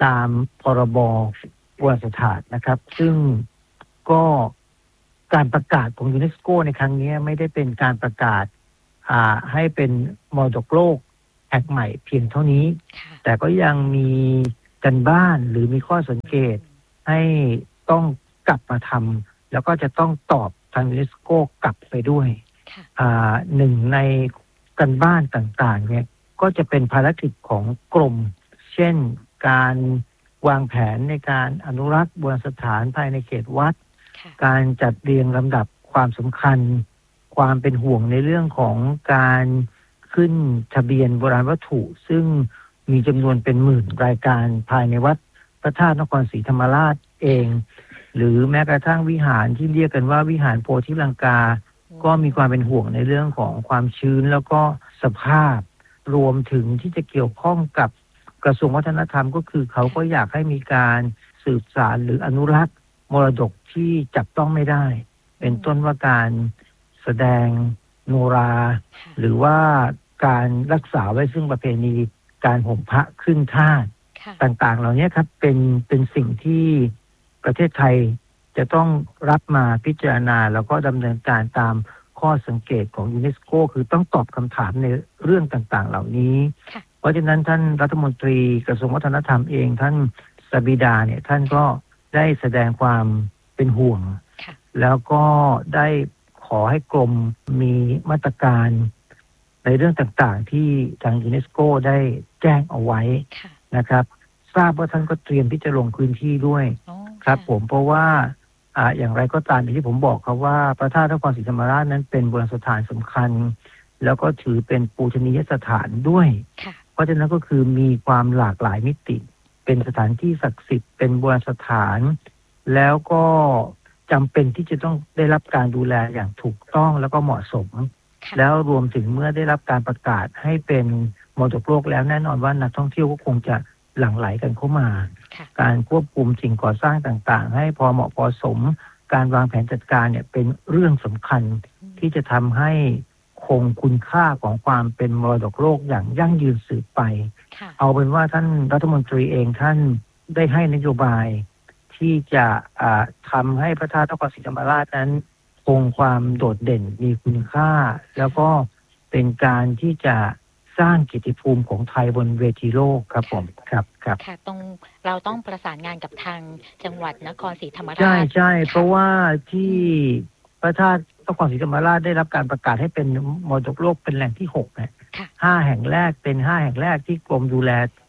ตามพรบโบราณสถานนะครับซึ่งก็การประกาศของยูเนสโกในครั้งนี้ไม่ได้เป็นการประกาศให้เป็นมรดกโลกแห่งใหม่เพียงเท่านี้แต่ก็ยังมีกันบ้านหรือมีข้อสังเกตให้ต้องกลับมาทำแล้วก็จะต้องตอบทางยูเนสโกกลับไปด้วยหนึ่งในกันบ้านต่างๆเนี่ยก็จะเป็นภารกิจของกรมเช่นการวางแผนในการอนุรักษ์โบราณสถานภายในเขตวัดการจัดเรียงลำดับความสำคัญความเป็นห่วงในเรื่องของการขึ้นทะเบียนโบราณวัตถุซึ่งมีจำนวนเป็นหมื่นรายการภายในวัดพระธาตุนครศรีธรรมราชเองหรือแม้กระทั่งวิหารที่เรียกกันว่าวิหารโพธิลังกาก็มีความเป็นห่วงในเรื่องของความชื้นแล้วก็สภาพรวมถึงที่จะเกี่ยวข้องกับกระทรวงวัฒนธรรมก็คือเขาก็อยากให้มีการสืบสานหรืออนุรักษ์มรดกที่จับต้องไม่ได้เป็นต้นว่าการแสดงโนราหรือว่าการรักษาไว้ซึ่งประเพณีการห่มพระขึ้นธาตุต่างๆเหล่านี้ครับเป็นสิ่งที่ประเทศไทยจะต้องรับมาพิจารณาแล้วก็ดำเนินการตามข้อสังเกตของยูเนสโกคือต้องตอบคำถามในเรื่องต่างๆเหล่านี้เพราะฉะนั้นท่านรัฐมนตรีกระทรวงวัฒนธรรมเองท่านสบิดาเนี่ยท่านก็ได้แสดงความเป็นห่วงแล้วก็ได้ขอให้กรมมีมาตรการในเรื่องต่างๆที่ทางยูเนสโกได้แจ้งเอาไว้นะครับทราบว่าท่านก็เตรียมที่จะลงพื้นที่ด้วยครับผมเพราะว่าอย่างไรก็ตามที่ผมบอกครับว่าพระธาตุนครศรีธรรมราชนั้นเป็นโบราณสถานสำคัญแล้วก็ถือเป็นปูชนียสถานด้วยเพราะฉะนั้นก็คือมีความหลากหลายมิติเป็นสถานที่ศักดิ์สิทธิ์เป็นโบราณสถานแล้วก็จำเป็นที่จะต้องได้รับการดูแลอย่างถูกต้องแล้วก็เหมาะสมแล้วรวมถึงเมื่อได้รับการประกาศให้เป็นมรดกโลกแล้วแน่นอนว่านักท่องเที่ยวก็คงจะหลั่งไหลกันเข้ามาการควบคุมสิ่งก่อสร้างต่างๆให้พอเหมาะพอสมการวางแผนจัดการเนี่ยเป็นเรื่องสำคัญที่จะทำให้คงคุณค่าของความเป็นมรดกโลกอย่างยั่งยืนสืบไปเอาเป็นว่าท่านรัฐมนตรีเองท่านได้ให้นโยบายที่จะทำให้พระธาตุนครศรีธรรมราชนั้นคงความโดดเด่นมีคุณค่าแล้วก็เป็นการที่จะสร้างเกียรติภูมิของไทยบนเวทีโลกครับผมครับค่ะเราต้องประสานงานกับทางจังหวัดนครศรีธรรมราชใช่เพราะว่าที่พระธาตุนครศรีธรรมราชได้รับการประกาศให้เป็นมรดกโลกเป็นแหล่งที่6เนี่ย5แห่งแรกเป็น5แห่งแรกที่กรมดูแล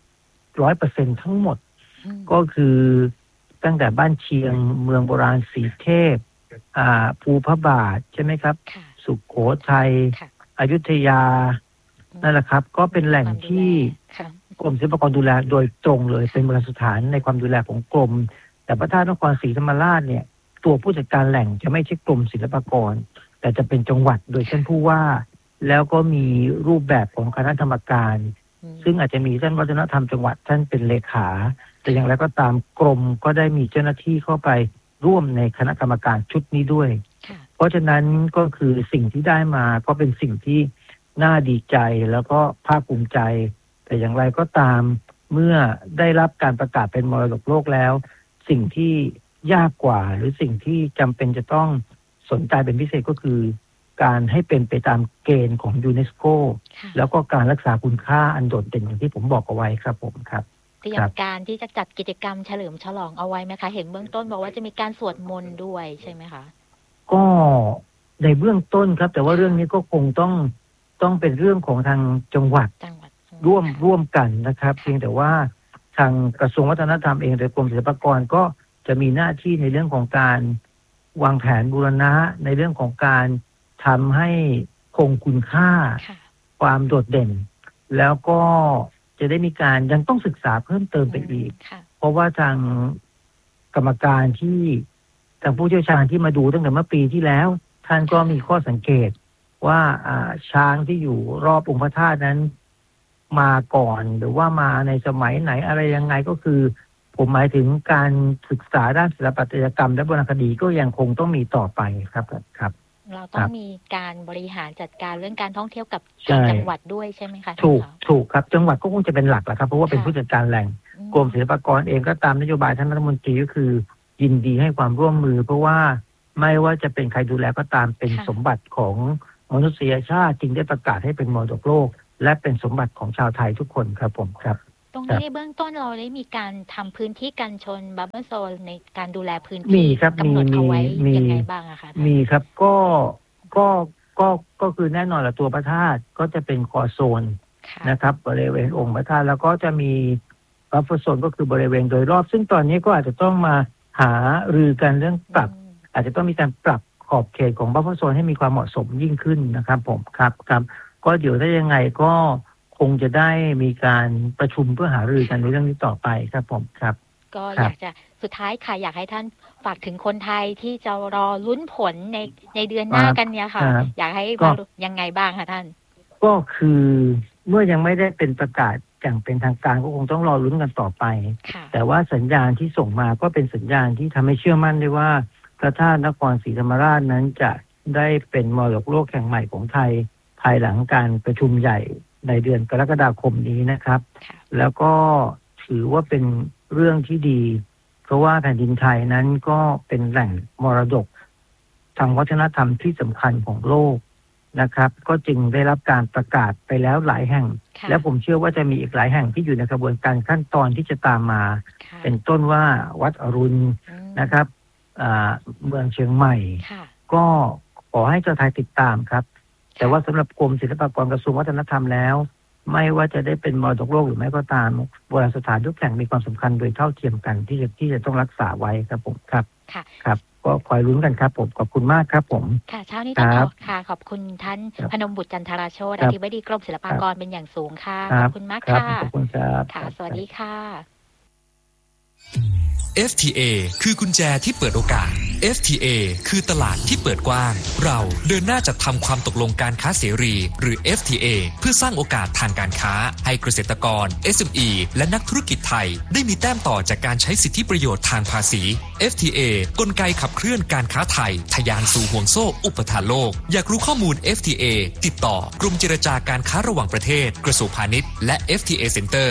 100% ทั้งหมดก็คือตั้งแต่บ้านเชียงเมืองโบราณสีเทพภูพระบาทใช่ไหมครับสุโขทัยอยุธยานั่นแหละครับก็เป็นแหล่งที่กรมศิลปากรดูแลโดยตรงเลยเป็นโบราณสถานในความดูแลของกรมแต่พระธาตุนครศรีธรรมราชเนี่ยตัวผู้จัดการแหล่งจะไม่ใช่กรมศิลปากรแต่จะเป็นจังหวัดโดยท่านผู้ว่าแล้วก็มีรูปแบบของคณะกรรมการซึ่งอาจจะมีท่านวัฒนธรรมจังหวัดท่านเป็นเลขาแต่อย่างไรก็ตามกรมก็ได้มีเจ้าหน้าที่เข้าไปร่วมในคณะกรรมการชุดนี้ด้วยเพราะฉะนั้นก็คือสิ่งที่ได้มาก็เป็นสิ่งที่น่าดีใจแล้วก็ภาคภูมิใจแต่อย่างไรก็ตามเมื่อได้รับการประกาศเป็นมรดกโลกแล้วสิ่งที่ยากกว่าหรือสิ่งที่จำเป็นจะต้องสนใจเป็นพิเศษก็คือการให้เป็นไปตามเกณฑ์ของยูเนสโกแล้วก็การรักษาคุณค่าอันโดดเด่นอย่างที่ผมบอกเอาไว้ครับผมครับเตรียมการที่จะจัดกิจกรรมเฉลิมฉลองเอาไว้ไหมคะเห็นเบื้องต้นบอกว่าจะมีการสวดมนต์ด้วยใช่ไหมคะก็ในเบื้องต้นครับแต่ว่าเรื่องนี้ก็คงต้องเป็นเรื่องของทางจังหวัดร่วมกันนะครับเพียงแต่ว่าทางกระทรวงวัฒนธรรมเองหรือกรมศิลปากรก็จะมีหน้าที่ในเรื่องของการวางแผนบูรณะในเรื่องของการทำให้คงคุณค่าความโดดเด่นแล้วก็จะได้มีการยังต้องศึกษาเพิ่มเติมไปอีกเพราะว่าทางกรรมการที่ทางผู้เชี่ยวชาญที่มาดูตั้งแต่เมื่อปีที่แล้วท่านก็มีข้อสังเกตว่าช้างที่อยู่รอบองค์พระธาตุนั้นมาก่อนหรือว่ามาในสมัยไหนอะไรยังไงก็คือผมหมายถึงการศึกษาด้านศิลปปัตยกรรมและโบราณคดีก็ยังคงต้องมีต่อไปครับเราต้องมีการบริหารจัดการเรื่องการท่องเที่ยวกับจังหวัดด้วยใช่ไหมคะถูกครับจังหวัดก็คงจะเป็นหลักแหละครับเพราะว่าเป็นผู้จัดการแหล่งกรมศิลปากรเองก็ตามนโยบายท่านรัฐมนตรีก็คือยินดีให้ความร่วมมือเพราะว่าไม่ว่าจะเป็นใครดูแลก็ตามเป็นสมบัติของมนุษยชาติจึงได้ประกาศให้เป็นมรดกโลกและเป็นสมบัติของชาวไทยทุกคนครับผมครับตรงนี้ในเบื้องต้นเราได้มีการทำพื้นที่กันชนบัฟเฟอร์โซนในการดูแลพื้นที่มีครับกำหนดเอาไว้ยังไงบ้างอะคะมีครับก็คือแน่นอนละตัวพระธาตุก็จะเป็นคอโซนนะครับบริเวณองค์พระธาตุแล้วก็จะมีบัฟเฟอร์โซนก็คือบริเวณโดยรอบซึ่งตอนนี้ก็อาจจะต้องมาหารือกันเรื่องปรับอาจจะต้องมีการปรับขอบเขตของบัฟเฟอร์โซนให้มีความเหมาะสมยิ่งขึ้นนะครับผมครับก็เดี๋ยวถ้ายังไงก็คงจะได้มีการประชุมเพื่อหารือกันในเรื่องนี้ต่อไปครับผมครับก็อยากจะสุดท้ายค่ะอยากให้ท่านฝากถึงคนไทยที่จะรอลุ้นผลในเดือนหน้ากันเนี่ยค่ะอยากให้ยังไงบ้างคะท่านก็คือเมื่อยังไม่ได้เป็นประกาศอย่างเป็นทางการก็คงต้องรอลุ้นกันต่อไปแต่ว่าสัญญาณที่ส่งมาก็เป็นสัญญาณที่ทำให้เชื่อมั่นได้ว่าพระธาตุนครศรีธรรมราชนั้นจะได้เป็นมรดกโลกแห่งใหม่ของไทยภายหลังการประชุมใหญ่ในเดือนกรกฎาคมนี้นะครับแล้วก็ถือว่าเป็นเรื่องที่ดีเพราะว่าแผ่นดินไทยนั้นก็เป็นแหล่งมรดกทางวัฒนธรรมที่สำคัญของโลกนะครับก็จึงได้รับการประกาศไปแล้วหลายแห่งและผมเชื่อว่าจะมีอีกหลายแห่งที่อยู่ในกระบวนการขั้นตอนที่จะตามมาเป็นต้นว่าวัดอรุณนะครับเมืองเชียงใหม่ก็ขอให้ชาวไทยติดตามครับแต่ว่าสำหรับกรมศิลปากรกระทรวงวัฒนธรรมแล้วไม่ว่าจะได้เป็นมรดกโลกหรือไม่ก็ตามโบราณสถานทุกแห่งมีความสำคัญโดยเท่าเทียมกันที่จะต้องรักษาไว้ครับผมครับครับก็คอยลุ้นกันครับผมขอบคุณมากครับผมค่ะเช้านี้ต้องขอบคุณท่านพนมบุตรจันทราโชติอธิบดีกรมศิลปากรเป็นอย่างสูงค่ะขอบคุณมากค่ะขอบคุณครับค่ะสวัสดีค่ะ FTA คือกุญแจที่เปิดโอกาส FTA คือตลาดที่เปิดกว้างเราเดินหน้าจัดทำความตกลงการค้าเสรีหรือ FTA เพื่อสร้างโอกาสทางการค้าให้เกษตรกร SME และนักธุรกิจไทยได้มีแต้มต่อจากการใช้สิทธิประโยชน์ทางภาษี FTA กลไกขับเคลื่อนการค้าไทยทะยานสู่ห่วงโซ่อุปทานโลกอยากรู้ข้อมูล FTA ติดต่อกรมเจรจาการค้าระหว่างประเทศกระทรวงพาณิชย์และ FTA Center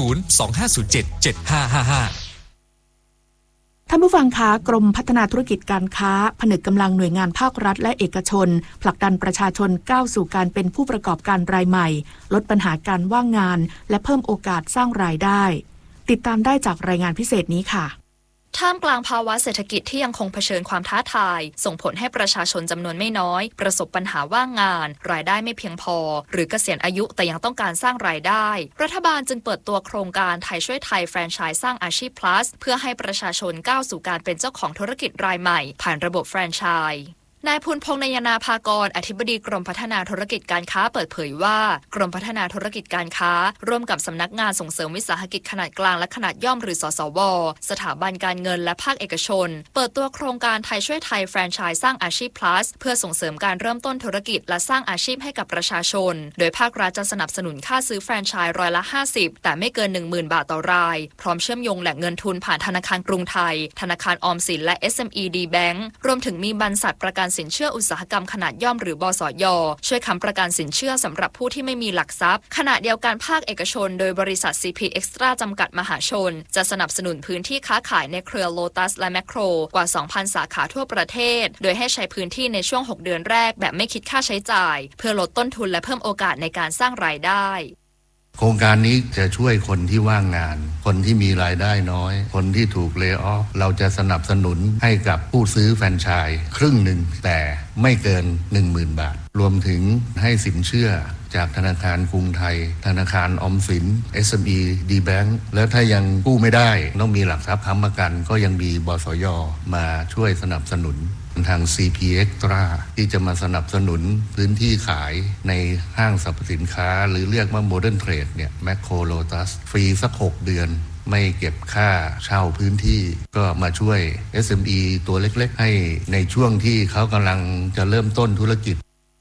025077555 ท่านผู้ฟังคะกรมพัฒนาธุรกิจการค้าผนึกกำลังหน่วยงานภาครัฐและเอกชนผลักดันประชาชนก้าวสู่การเป็นผู้ประกอบการรายใหม่ลดปัญหาการว่างงานและเพิ่มโอกาสสร้างรายได้ติดตามได้จากรายงานพิเศษนี้ค่ะท่ามกลางภาวะเศรษฐกิจที่ยังคงเผชิญความท้าทายส่งผลให้ประชาชนจำนวนไม่น้อยประสบปัญหาว่างงานรายได้ไม่เพียงพอหรือเกษียณอายุแต่ยังต้องการสร้างรายได้รัฐบาลจึงเปิดตัวโครงการไทยช่วยไทยแฟรนไชส์สร้างอาชีพ plus เพื่อให้ประชาชนก้าวสู่การเป็นเจ้าของธุรกิจรายใหม่ผ่านระบบแฟรนไชส์นายภูลพงษ์นยนาภากรอธิบดีกรมพัฒนาธุรกิจการค้าเปิดเผยว่ากรมพัฒนาธุรกิจการค้าร่วมกับสำนักงานส่งเสริมวิสาหกิจขนาดกลางและขนาดย่อมหรือสสว.สถาบันการเงินและภาคเอกชนเปิดตัวโครงการไทยช่วยไทยแฟรนไชส์สร้างอาชีพ plus เพื่อส่งเสริมการเริ่มต้นธุรกิจและสร้างอาชีพให้กับประชาชนโดยภาครัฐจะสนับสนุนค่าซื้อแฟรนไชส์50%แต่ไม่เกิน 10,000 บาทต่อรายพร้อมเชื่อมโยงแหล่งเงินทุนผ่านธนาคารกรุงไทยธนาคารออมสินและ SME D Bank รวมถึงมีบรรษัทประกันสินเชื่ออุตสาหกรรมขนาดย่อมหรือบสย.ช่วยค้ำประกันสินเชื่อสำหรับผู้ที่ไม่มีหลักทรัพย์ขณะเดียวกันภาคเอกชนโดยบริษัท CP Extra จำกัดมหาชนจะสนับสนุนพื้นที่ค้าขายในเครือ Lotus และ Macro กว่า 2,000 สาขาทั่วประเทศโดยให้ใช้พื้นที่ในช่วง 6 เดือนแรกแบบไม่คิดค่าใช้จ่ายเพื่อลดต้นทุนและเพิ่มโอกาสในการสร้างรายได้โครงการนี้จะช่วยคนที่ว่างงานคนที่มีรายได้น้อยคนที่ถูกเลย์ออฟเราจะสนับสนุนให้กับผู้ซื้อแฟรนไชส์ครึ่งหนึ่งแต่ไม่เกิน 10,000 บาทรวมถึงให้สินเชื่อจากธนาคารกรุงไทยธนาคารออมสิน SME D Bank แล้วถ้ายังกู้ไม่ได้ต้องมีหลักทรัพย์ค้ำประกันก็ยังมีบสย.มาช่วยสนับสนุนทาง CP Extra ที่จะมาสนับสนุนพื้นที่ขายในห้างสรรพสินค้าหรือเรียกว่า Modern Trade เนี่ย Macro Lotus ฟรีสัก 6 เดือนไม่เก็บค่าเช่าพื้นที่ก็มาช่วย SME ตัวเล็กๆให้ในช่วงที่เขากำลังจะเริ่มต้นธุรกิจอ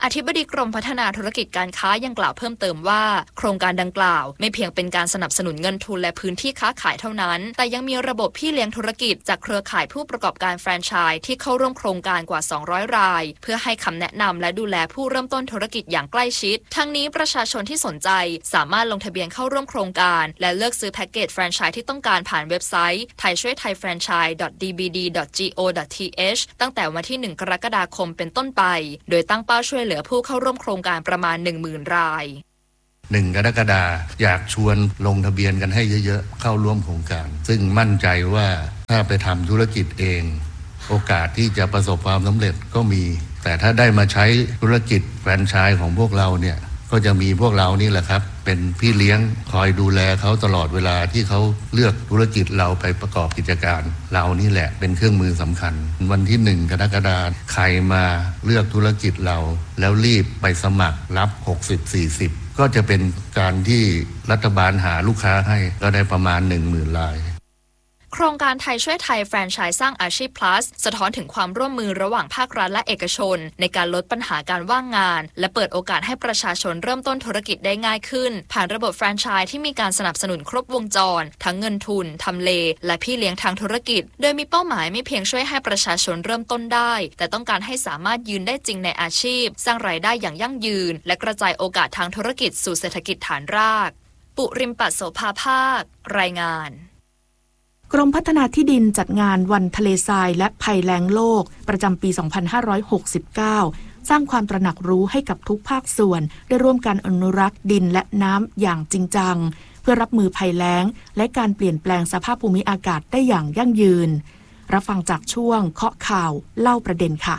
อธิบดีกรมพัฒนาธุรกิจการค้ายังกล่าวเพิ่มเติมว่าโครงการดังกล่าวไม่เพียงเป็นการสนับสนุนเงินทุนและพื้นที่ค้าขายเท่านั้นแต่ยังมีระบบพี่เลี้ยงธุรกิจจากเครือข่ายผู้ประกอบการแฟรนไชส์ที่เข้าร่วมโครงการกว่า200รายเพื่อให้คำแนะนำและดูแลผู้เริ่มต้นธุรกิจอย่างใกล้ชิดทั้งนี้ประชาชนที่สนใจสามารถลงทะเบียนเข้าร่วมโครงการและเลือกซื้อแพ็กเกจแฟรนไชส์ที่ต้องการผ่านเว็บไซต์ไทยช่วยไทย franchise.dbd.go.th ตั้งแต่วันที่1กรกฎาคมเป็นต้นไปโดยตั้งเป้าช่วยเหลือผู้เข้าร่วมโครงการประมาณ 10,000 ราย 1 กรกฎาคมอยากชวนลงทะเบียนกันให้เยอะๆเข้าร่วมโครงการซึ่งมั่นใจว่าถ้าไปทำธุรกิจเองโอกาสที่จะประสบความสำเร็จก็มีแต่ถ้าได้มาใช้ธุรกิจแฟรนไชส์ของพวกเราเนี่ยก็จะมีพวกเรานี่แหละครับเป็นพี่เลี้ยงคอยดูแลเขาตลอดเวลาที่เขาเลือกธุรกิจเราไปประกอบกิจการเรานี่แหละเป็นเครื่องมือสำคัญวันที่1 กรกฎาคมใครมาเลือกธุรกิจเราแล้วรีบไปสมัครรับ60-40ก็จะเป็นการที่รัฐบาลหาลูกค้าให้ก็ได้ประมาณ 10,000 รายโครงการไทยช่วยไทยแฟรนไชส์สร้างอาชีพ plus สะท้อนถึงความร่วมมือระหว่างภาครัฐและเอกชนในการลดปัญหาการว่างงานและเปิดโอกาสให้ประชาชนเริ่มต้นธุรกิจได้ง่ายขึ้นผ่านระบบแฟรนไชส์ที่มีการสนับสนุนครบวงจรทั้งเงินทุนทำเลและพี่เลี้ยงทางธุรกิจโดยมีเป้าหมายไม่เพียงช่วยให้ประชาชนเริ่มต้นได้แต่ต้องการให้สามารถยืนได้จริงในอาชีพสร้างรายได้อย่างยั่งยืนและกระจายโอกาสทางธุรกิจสู่เศรษฐกิจฐานรากปุริมปัสโสภาภาครายงานกรมพัฒนาที่ดินจัดงานวันทะเลทรายและภัยแล้งโลกประจำปี 2569 สร้างความตระหนักรู้ให้กับทุกภาคส่วนได้ร่วมกันอนุรักษ์ดินและน้ำอย่างจริงจังเพื่อรับมือภัยแล้งและการเปลี่ยนแปลงสภาพภูมิอากาศได้อย่างยั่งยืนรับฟังจากช่วงเคาะข่าวเล่าประเด็นค่ะ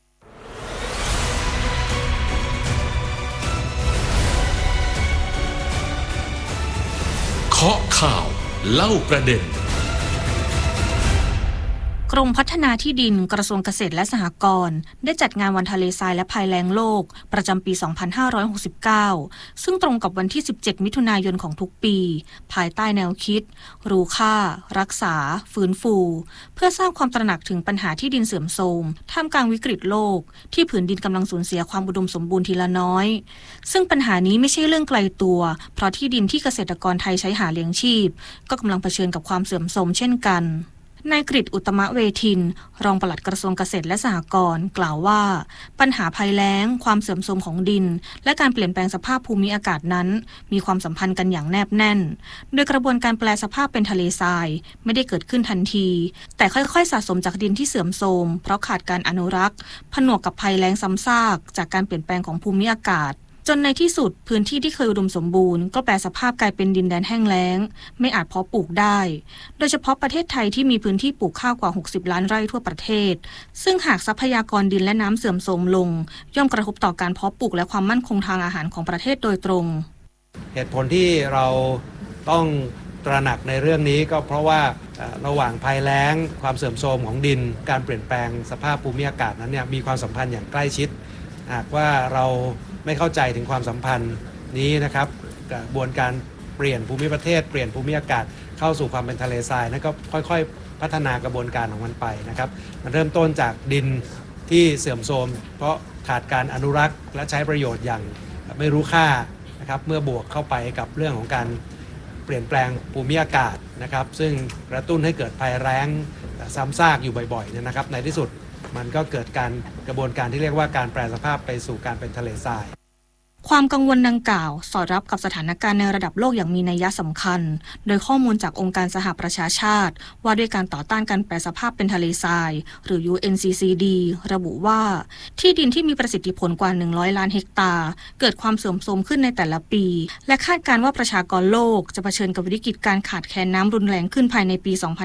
เคาะข่าวเล่าประเด็นกรมพัฒนาที่ดินกระทรวงเกษตรและสหกรณ์ได้จัดงานวันทะเลทรายและภัยแล้งโลกประจำปี 2569 ซึ่งตรงกับวันที่ 17 มิถุนายนของทุกปีภายใต้แนวคิดรู้ค่ารักษาฟื้นฟูเพื่อสร้างความตระหนักถึงปัญหาที่ดินเสื่อมโทรมท่ามกลางวิกฤตโลกที่ผืนดินกำลังสูญเสียความอุดมสมบูรณ์ทีละน้อยซึ่งปัญหานี้ไม่ใช่เรื่องไกลตัวเพราะที่ดินที่เกษตรกรไทยใช้หาเลี้ยงชีพก็กำลังเผชิญกับความเสื่อมโทรมเช่นกันนายกฤษ อุตตมะเวทินรองปลัดกระทรวงเกษตรและสหกรณ์กล่าวว่าปัญหาภัยแล้งความเสื่อมโทรมของดินและการเปลี่ยนแปลงสภาพภูมิอากาศนั้นมีความสัมพันธ์กันอย่างแนบแน่นโดยกระบวนการแปลสภาพเป็นทะเลทรายไม่ได้เกิดขึ้นทันทีแต่ค่อยๆสะสมจากดินที่เสื่อมโทรมเพราะขาดการอนุรักษ์ผนวกกับภัยแล้งซ้ำซากจากการเปลี่ยนแปลงของภูมิอากาศจนในที่สุดพื้นที่ที่เคยอุดมสมบูรณ์ก็แปรสภาพกลายเป็นดินแดนแห้งแล้งไม่อาจเพาะปลูกได้โดยเฉพาะประเทศไทยที่มีพื้นที่ปลูกข้าวกว่า60ล้านไร่ทั่วประเทศซึ่งหากทรัพยากรดินและน้ำเสื่อมโทรมลงย่อมกระทบต่อการเพาะปลูกและความมั่นคงทางอาหารของประเทศโดยตรงเหตุผลที่เราต้องตระหนักในเรื่องนี้ก็เพราะว่าระหว่างภัยแล้งความเสื่อมโทรมของดินการเปลี่ยนแปลงสภาพภูมิอากาศนั้นเนี่ยมีความสัมพันธ์อย่างใกล้ชิดหากว่าเราไม่เข้าใจถึงความสัมพันธ์นี้นะครับกระบวนการเปลี่ยนภูมิประเทศเปลี่ยนภูมิอากาศเข้าสู่ความเป็นทะเลทรายนั่นก็ค่อยๆพัฒนากระบวนการของมันไปนะครับมันเริ่มต้นจากดินที่เสื่อมโทรมเพราะขาดการอนุรักษ์และใช้ประโยชน์อย่างไม่รู้ค่านะครับเมื่อบวกเข้าไปกับเรื่องของการเปลี่ยนแปลงภูมิอากาศนะครับซึ่งกระตุ้นให้เกิดภัยแล้งซ้ำซากอยู่บ่อยๆเนี่ยนะครับในที่สุดมันก็เกิดการกระบวนการที่เรียกว่าการแปรสภาพไปสู่การเป็นทะเลทรายความกังวลดังกล่าวสอดรับกับสถานการณ์ในระดับโลกอย่างมีนัยสำคัญโดยข้อมูลจากองค์การสหประชาชาติว่าด้วยการต่อต้านการแปรสภาพเป็นทะเลทรายหรือ UNCCD ระบุว่าที่ดินที่มีประสิทธิผลกว่า100ล้านเฮกตาร์เกิดความเสื่อมโทรมขึ้นในแต่ละปีและคาดการณ์ว่าประชากรโลกจะเผชิญกับวิกฤตการขาดแคลนน้ำรุนแรงขึ้นภายในปี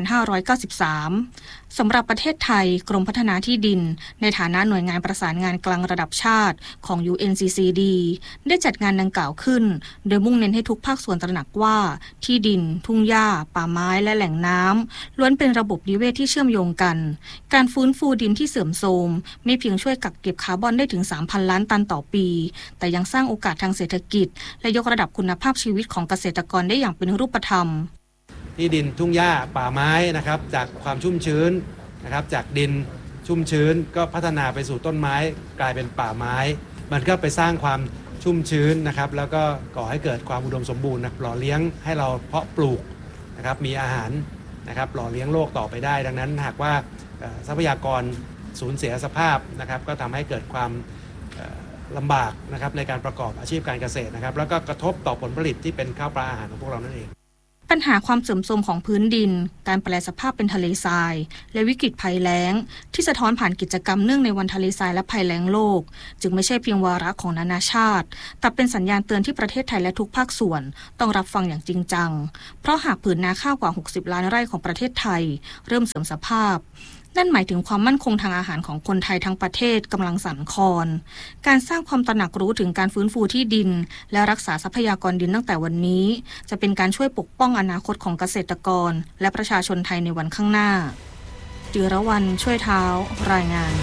2593 สำหรับประเทศไทยกรมพัฒนาที่ดินในฐานะหน่วยงานประสานงานกลางระดับชาติของ UNCCD ได้จัดงานดังกล่าวขึ้นโดยมุ่งเน้นให้ทุกภาคส่วนตระหนักว่าที่ดินทุ่งหญ้าป่าไม้และแหล่งน้ำล้วนเป็นระบบนิเวศที่เชื่อมโยงกันการฟื้นฟูดินที่เสื่อมโทรมไม่เพียงช่วยกักเก็บคาร์บอนได้ถึง 3,000 ล้านตันต่อปีแต่ยังสร้างโอกาสทางเศรษฐกิจและยกระดับคุณภาพชีวิตของเกษตรกรได้อย่างเป็นรูปธรรมที่ดินทุ่งหญ้าป่าไม้นะครับจากความชุ่มชื้นนะครับจากดินชุ่มชื้นก็พัฒนาไปสู่ต้นไม้กลายเป็นป่าไม้มันก็ไปสร้างความชุ่มชื้นนะครับแล้วก็ก่อให้เกิดความอุดมสมบูรณ์นะหล่อเลี้ยงให้เราเพาะปลูกนะครับมีอาหารนะครับหล่อเลี้ยงโลกต่อไปได้ดังนั้นหากว่าทรัพยากรสูญเสียสภาพนะครับก็ทำให้เกิดความลำบากนะครับในการประกอบอาชีพการเกษตรนะครับแล้วก็กระทบต่อผลผลิตที่เป็นข้าวปลาอาหารของพวกเรานั่นเองปัญหาความเสื่อมโทรมของพื้นดินการแปรสภาพเป็นทะเลทรายและวิกฤตภัยแล้งที่สะท้อนผ่านกิจกรรมเนื่องในวันทะเลทรายและภัยแล้งโลกจึงไม่ใช่เพียงวาระของนานาชาติแต่เป็นสัญญาณเตือนที่ประเทศไทยและทุกภาคส่วนต้องรับฟังอย่างจริงจังเพราะหากผืนนาข้าวกว่า60ล้านไร่ของประเทศไทยเริ่มเสื่อมสภาพนั่นหมายถึงความมั่นคงทางอาหารของคนไทยทั้งประเทศกำลังสั่นคลอนการสร้างความตระหนักรู้ถึงการฟื้นฟูที่ดินและรักษาทรัพยากรดินตั้งแต่วันนี้จะเป็นการช่วยปกป้องอนาคตของเกษตรกรและประชาชนไทยในวันข้างหน้าจิรวรรณช่วยเท้ารายงาน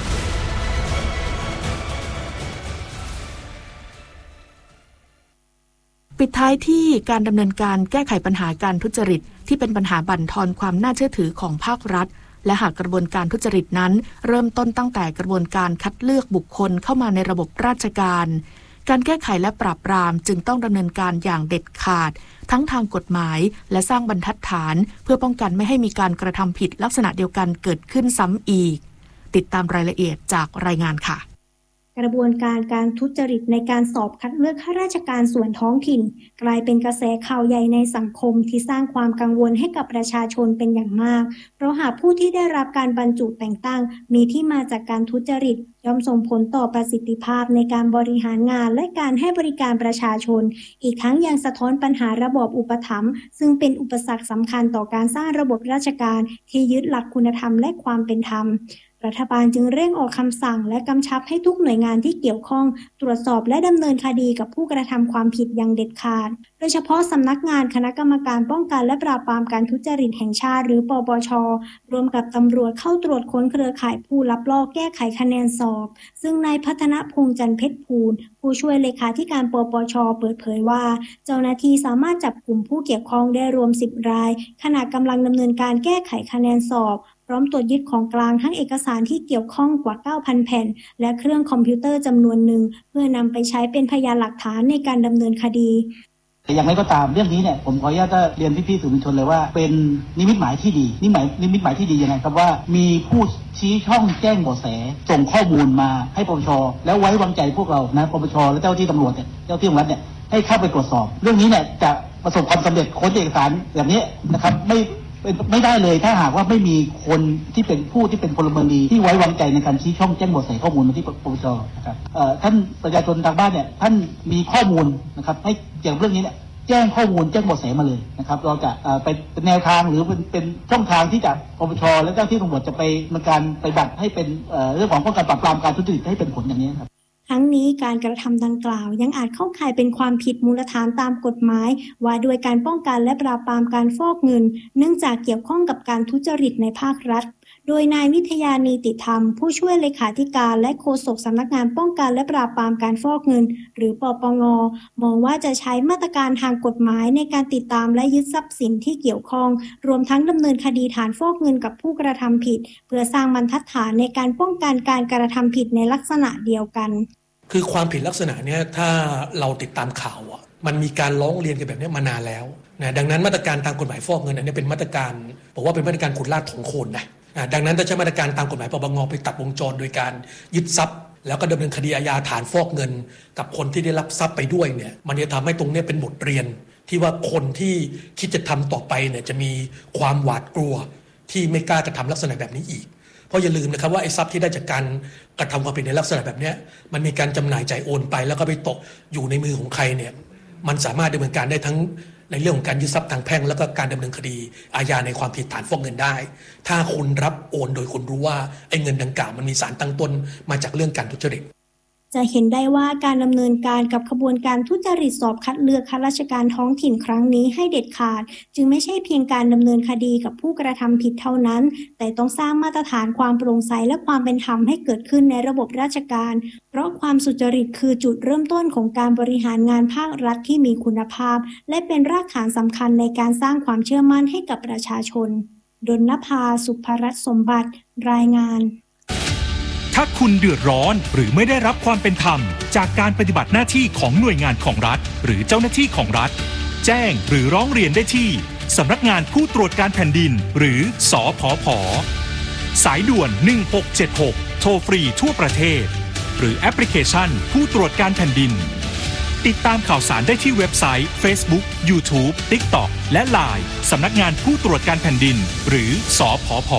ปิดท้ายที่การดำเนินการแก้ไขปัญหาการทุจริตที่เป็นปัญหาบั่นทอนความน่าเชื่อถือของภาครัฐและหากกระบวนการทุจริตนั้นเริ่มต้นตั้งแต่กระบวนการคัดเลือกบุคคลเข้ามาในระบบราชการการแก้ไขและปราบปรามจึงต้องดำเนินการอย่างเด็ดขาดทั้งทางกฎหมายและสร้างบรรทัดฐานเพื่อป้องกันไม่ให้มีการกระทำผิดลักษณะเดียวกันเกิดขึ้นซ้ำอีกติดตามรายละเอียดจากรายงานค่ะกระบวนการการทุจริตในการสอบคัดเลือกข้าราชการส่วนท้องถิ่นกลายเป็นกระแสข่าวใหญ่ในสังคมที่สร้างความกังวลให้กับประชาชนเป็นอย่างมากเพราะหากผู้ที่ได้รับการบรรจุแต่งตั้งมีที่มาจากการทุจริตย่อมส่งผลต่อประสิทธิภาพในการบริหารงานและการให้บริการประชาชนอีกทั้งยังสะท้อนปัญหาระบบอุปถัมภ์ซึ่งเป็นอุปสรรคสำคัญต่อการสร้างระบบราชการที่ยึดหลักคุณธรรมและความเป็นธรรมรัฐบาลจึงเร่งออกคำสั่งและกำชับให้ทุกหน่วยงานที่เกี่ยวข้องตรวจสอบและดำเนินคดีกับผู้กระทำความผิดอย่างเด็ดขาดโดยเฉพาะสำนักงานคณะกรรมการป้องกันและปราบปรามการทุจริตแห่งชาติหรือปปช.ร่วมกับตำรวจเข้าตรวจค้นเครือข่ายผู้ลักลอบแก้ไขคะแนนสอบซึ่งนายพัฒนพงษ์จันทร์เพชรภูลผู้ช่วยเลขาธิการปปช.เปิดเผยว่าเจ้าหน้าที่สามารถจับกลุ่มผู้เกี่ยวข้องได้รวม10รายขณะกำลังดำเนินการแก้ไขคะแนนสอบพร้อมตรวจยึดของกลางทั้งเอกสารที่เกี่ยวข้องกว่า 9,000 แผ่นและเครื่องคอมพิวเตอร์จำนวนหนึ่งเพื่อนำไปใช้เป็นพยานหลักฐานในการดำเนินคดีแต่อย่างไรก็ตามเรื่องนี้เนี่ยผมขออนุญาตเรียนพี่ๆสื่อมวลชนเลยว่าเป็นนิมิตหมายที่ดีนิมิตหมายที่ดียังไงครับว่ามีผู้ชี้ช่องแจ้งเบาะแสส่งข้อมูลมาให้ปปช.แล้วไว้วางใจพวกเรานะปปช.และเจ้าที่ตำรวจเนี่ยเจ้าที่ของรัฐเนี่ยให้เข้าไปตรวจสอบเรื่องนี้เนี่ยจะประสบความสำเร็จค้นเอกสารอย่างนี้นะครับไม่ได้เลยถ้าหากว่าไม่มีคนที่เป็นผู้ที่เป็นพลเมืองดีที่ไว้วางใจในการชี้ช่องแจ้งเบาะแสข้อมูลมาที่ปปช.นะครับท่านประชาชนทางบ้านเนี่ยท่านมีข้อมูลนะครับให้เกี่ยวกับเรื่องนี้เนี่ยแจ้งข้อมูลแจ้งเบาะแสมาเลยนะครับเราจะเป็นแนวทางหรือเป็นช่องทางที่จะปปช.และเจ้าที่ตำรวจจะไปในการปฏิบัติให้เป็นเรื่องของป้องกันปราบปรามการทุจริตให้เป็นผลอย่างนี้ครับทั้งนี้การกระทำดังกล่าวยังอาจเข้าข่ายเป็นความผิดมูลฐานตามกฎหมายว่าด้วยการป้องกันและปราบปรามการฟอกเงินเนื่องจากเกี่ยวข้องกับการทุจริตในภาครัฐโดยนายวิทยานีติธรรมผู้ช่วยเลขาธิการและโฆษกสำนักงานป้องกันและปราบปรามการฟอกเงินหรือปปง.มองว่าจะใช้มาตรการทางกฎหมายในการติดตามและยึดทรัพย์สินที่เกี่ยวข้องรวมทั้งดำเนินคดีฐานฟอกเงินกับผู้กระทำผิดเพื่อสร้างบรรทัดฐานในการป้องกันการกระทำผิดในลักษณะเดียวกันคือความผิดลักษณะนี้ถ้าเราติดตามข่าวมันมีการร้องเรียนกันแบบนี้มานานแล้วนะดังนั้นมาตรการทางกฎหมายฟอกเงินอันนี้เป็นมาตรการบอกว่าเป็นมาตรการขุดลากถงโคนนะดังนั้นถ้าใช้มาตรการตามกฎหมายปปง.ไปตัดวงจรโดยการยึดทรัพย์แล้วก็ดำเนินคดีอาญาฐานฟอกเงินกับคนที่ได้รับทรัพย์ไปด้วยเนี่ยมันจะทำให้ตรงนี้เป็นบทเรียนที่ว่าคนที่คิดจะทำต่อไปเนี่ยจะมีความหวาดกลัวที่ไม่กล้ากระทำลักษณะแบบนี้อีกเพราะอย่าลืมนะครับว่าไอ้ทรัพย์ที่ได้จากการกระทำความผิดในลักษณะแบบนี้มันมีการจำหน่ายจ่ายโอนไปแล้วก็ไปตกอยู่ในมือของใครเนี่ยมันสามารถดำเนินการได้ทั้งในเรื่องของการยึดทรัพย์ทางแพ่งแล้วก็การดำเนินคดีอาญาในความผิดฐานฟอกเงินได้ถ้าคุณรับโอนโดยคุณรู้ว่าไอ้เงินดังกล่าวมันมีสารตั้งต้นมาจากเรื่องการทุจริตจะเห็นได้ว่าการดำเนินการกับขบวนการทุจริตสอบคัดเลือกข้าราชการท้องถิ่นครั้งนี้ให้เด็ดขาดจึงไม่ใช่เพียงการดำเนินคดีกับผู้กระทำผิดเท่านั้นแต่ต้องสร้างมาตรฐานความโปร่งใสและความเป็นธรรมให้เกิดขึ้นในระบบราชการเพราะความสุจริตคือจุดเริ่มต้นของการบริหารงานภาครัฐที่มีคุณภาพและเป็นรากฐานสำคัญในการสร้างความเชื่อมั่นให้กับประชาชนดลนภา สุภรัตน์สมบัติรายงานถ้าคุณเดือดร้อนหรือไม่ได้รับความเป็นธรรมจากการปฏิบัติหน้าที่ของหน่วยงานของรัฐหรือเจ้าหน้าที่ของรัฐแจ้งหรือร้องเรียนได้ที่สำนักงานผู้ตรวจการแผ่นดินหรือสผผ.สายด่วน1676โทรฟรีทั่วประเทศหรือแอปพลิเคชันผู้ตรวจการแผ่นดินติดตามข่าวสารได้ที่เว็บไซต์ Facebook YouTube TikTok และ LINE สำนักงานผู้ตรวจการแผ่นดินหรือสผผ.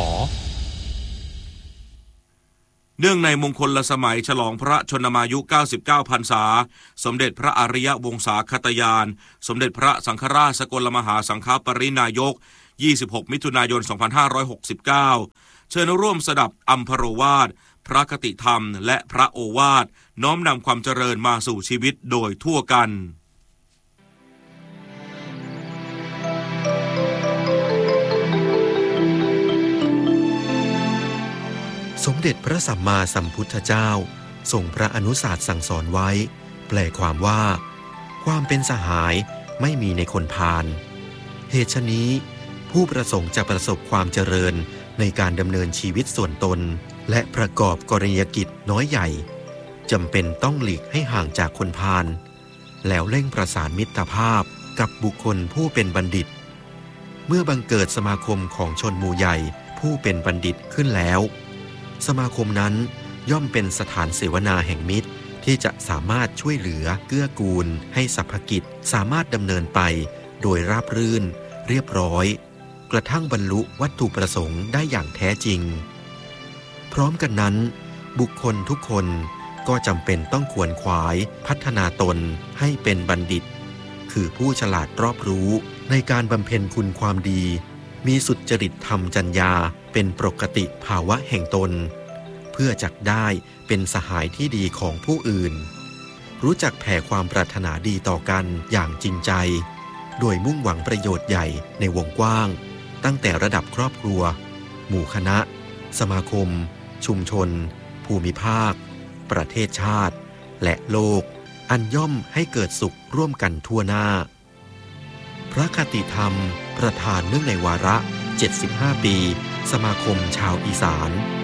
เนื่องในมงคลสมัยฉลองพระชนมายุ99พรรษาสมเด็จพระอริยวงศาคตยานสมเด็จพระสังฆราชสกลมหาสังฆปรินายก26มิถุนายน2569เชิญร่วมสดับอัมพโรวาทพระคติธรรมและพระโอวาทน้อมนำความเจริญมาสู่ชีวิตโดยทั่วกันสมเด็จพระสัมมาสัมพุทธเจ้าทรงพระอนุสาสน์สั่งสอนไว้แปลความว่าความเป็นสหายไม่มีในคนพาลเหตุฉะนี้ผู้ประสงค์จะประสบความเจริญในการดำเนินชีวิตส่วนตนและประกอบกรณียกิจน้อยใหญ่จำเป็นต้องหลีกให้ห่างจากคนพาลแล้วเร่งประสานมิตรภาพกับบุคคลผู้เป็นบัณฑิตเมื่อบังเกิดสมาคมของชนหมู่ใหญ่ผู้เป็นบัณฑิตขึ้นแล้วสมาคมนั้นย่อมเป็นสถานเสวนาแห่งมิตรที่จะสามารถช่วยเหลือเกื้อกูลให้สรรพกิจสามารถดำเนินไปโดยราบรื่นเรียบร้อยกระทั่งบรรลุวัตถุประสงค์ได้อย่างแท้จริงพร้อมกันนั้นบุคคลทุกคนก็จำเป็นต้องขวนขวายพัฒนาตนให้เป็นบัณฑิตคือผู้ฉลาดรอบรู้ในการบำเพ็ญคุณความดีมีสุจริตธรรมจรรยาเป็นปกติภาวะแห่งตนเพื่อจักได้เป็นสหายที่ดีของผู้อื่นรู้จักแผ่ความปรารถนาดีต่อกันอย่างจริงใจโดยมุ่งหวังประโยชน์ใหญ่ในวงกว้างตั้งแต่ระดับครอบครัวหมู่คณะสมาคมชุมชนภูมิภาคประเทศชาติและโลกอันย่อมให้เกิดสุขร่วมกันทั่วหน้าพระคติธรรมประธานเนื่องในวาระ75ปีสมาคมชาวอีสาน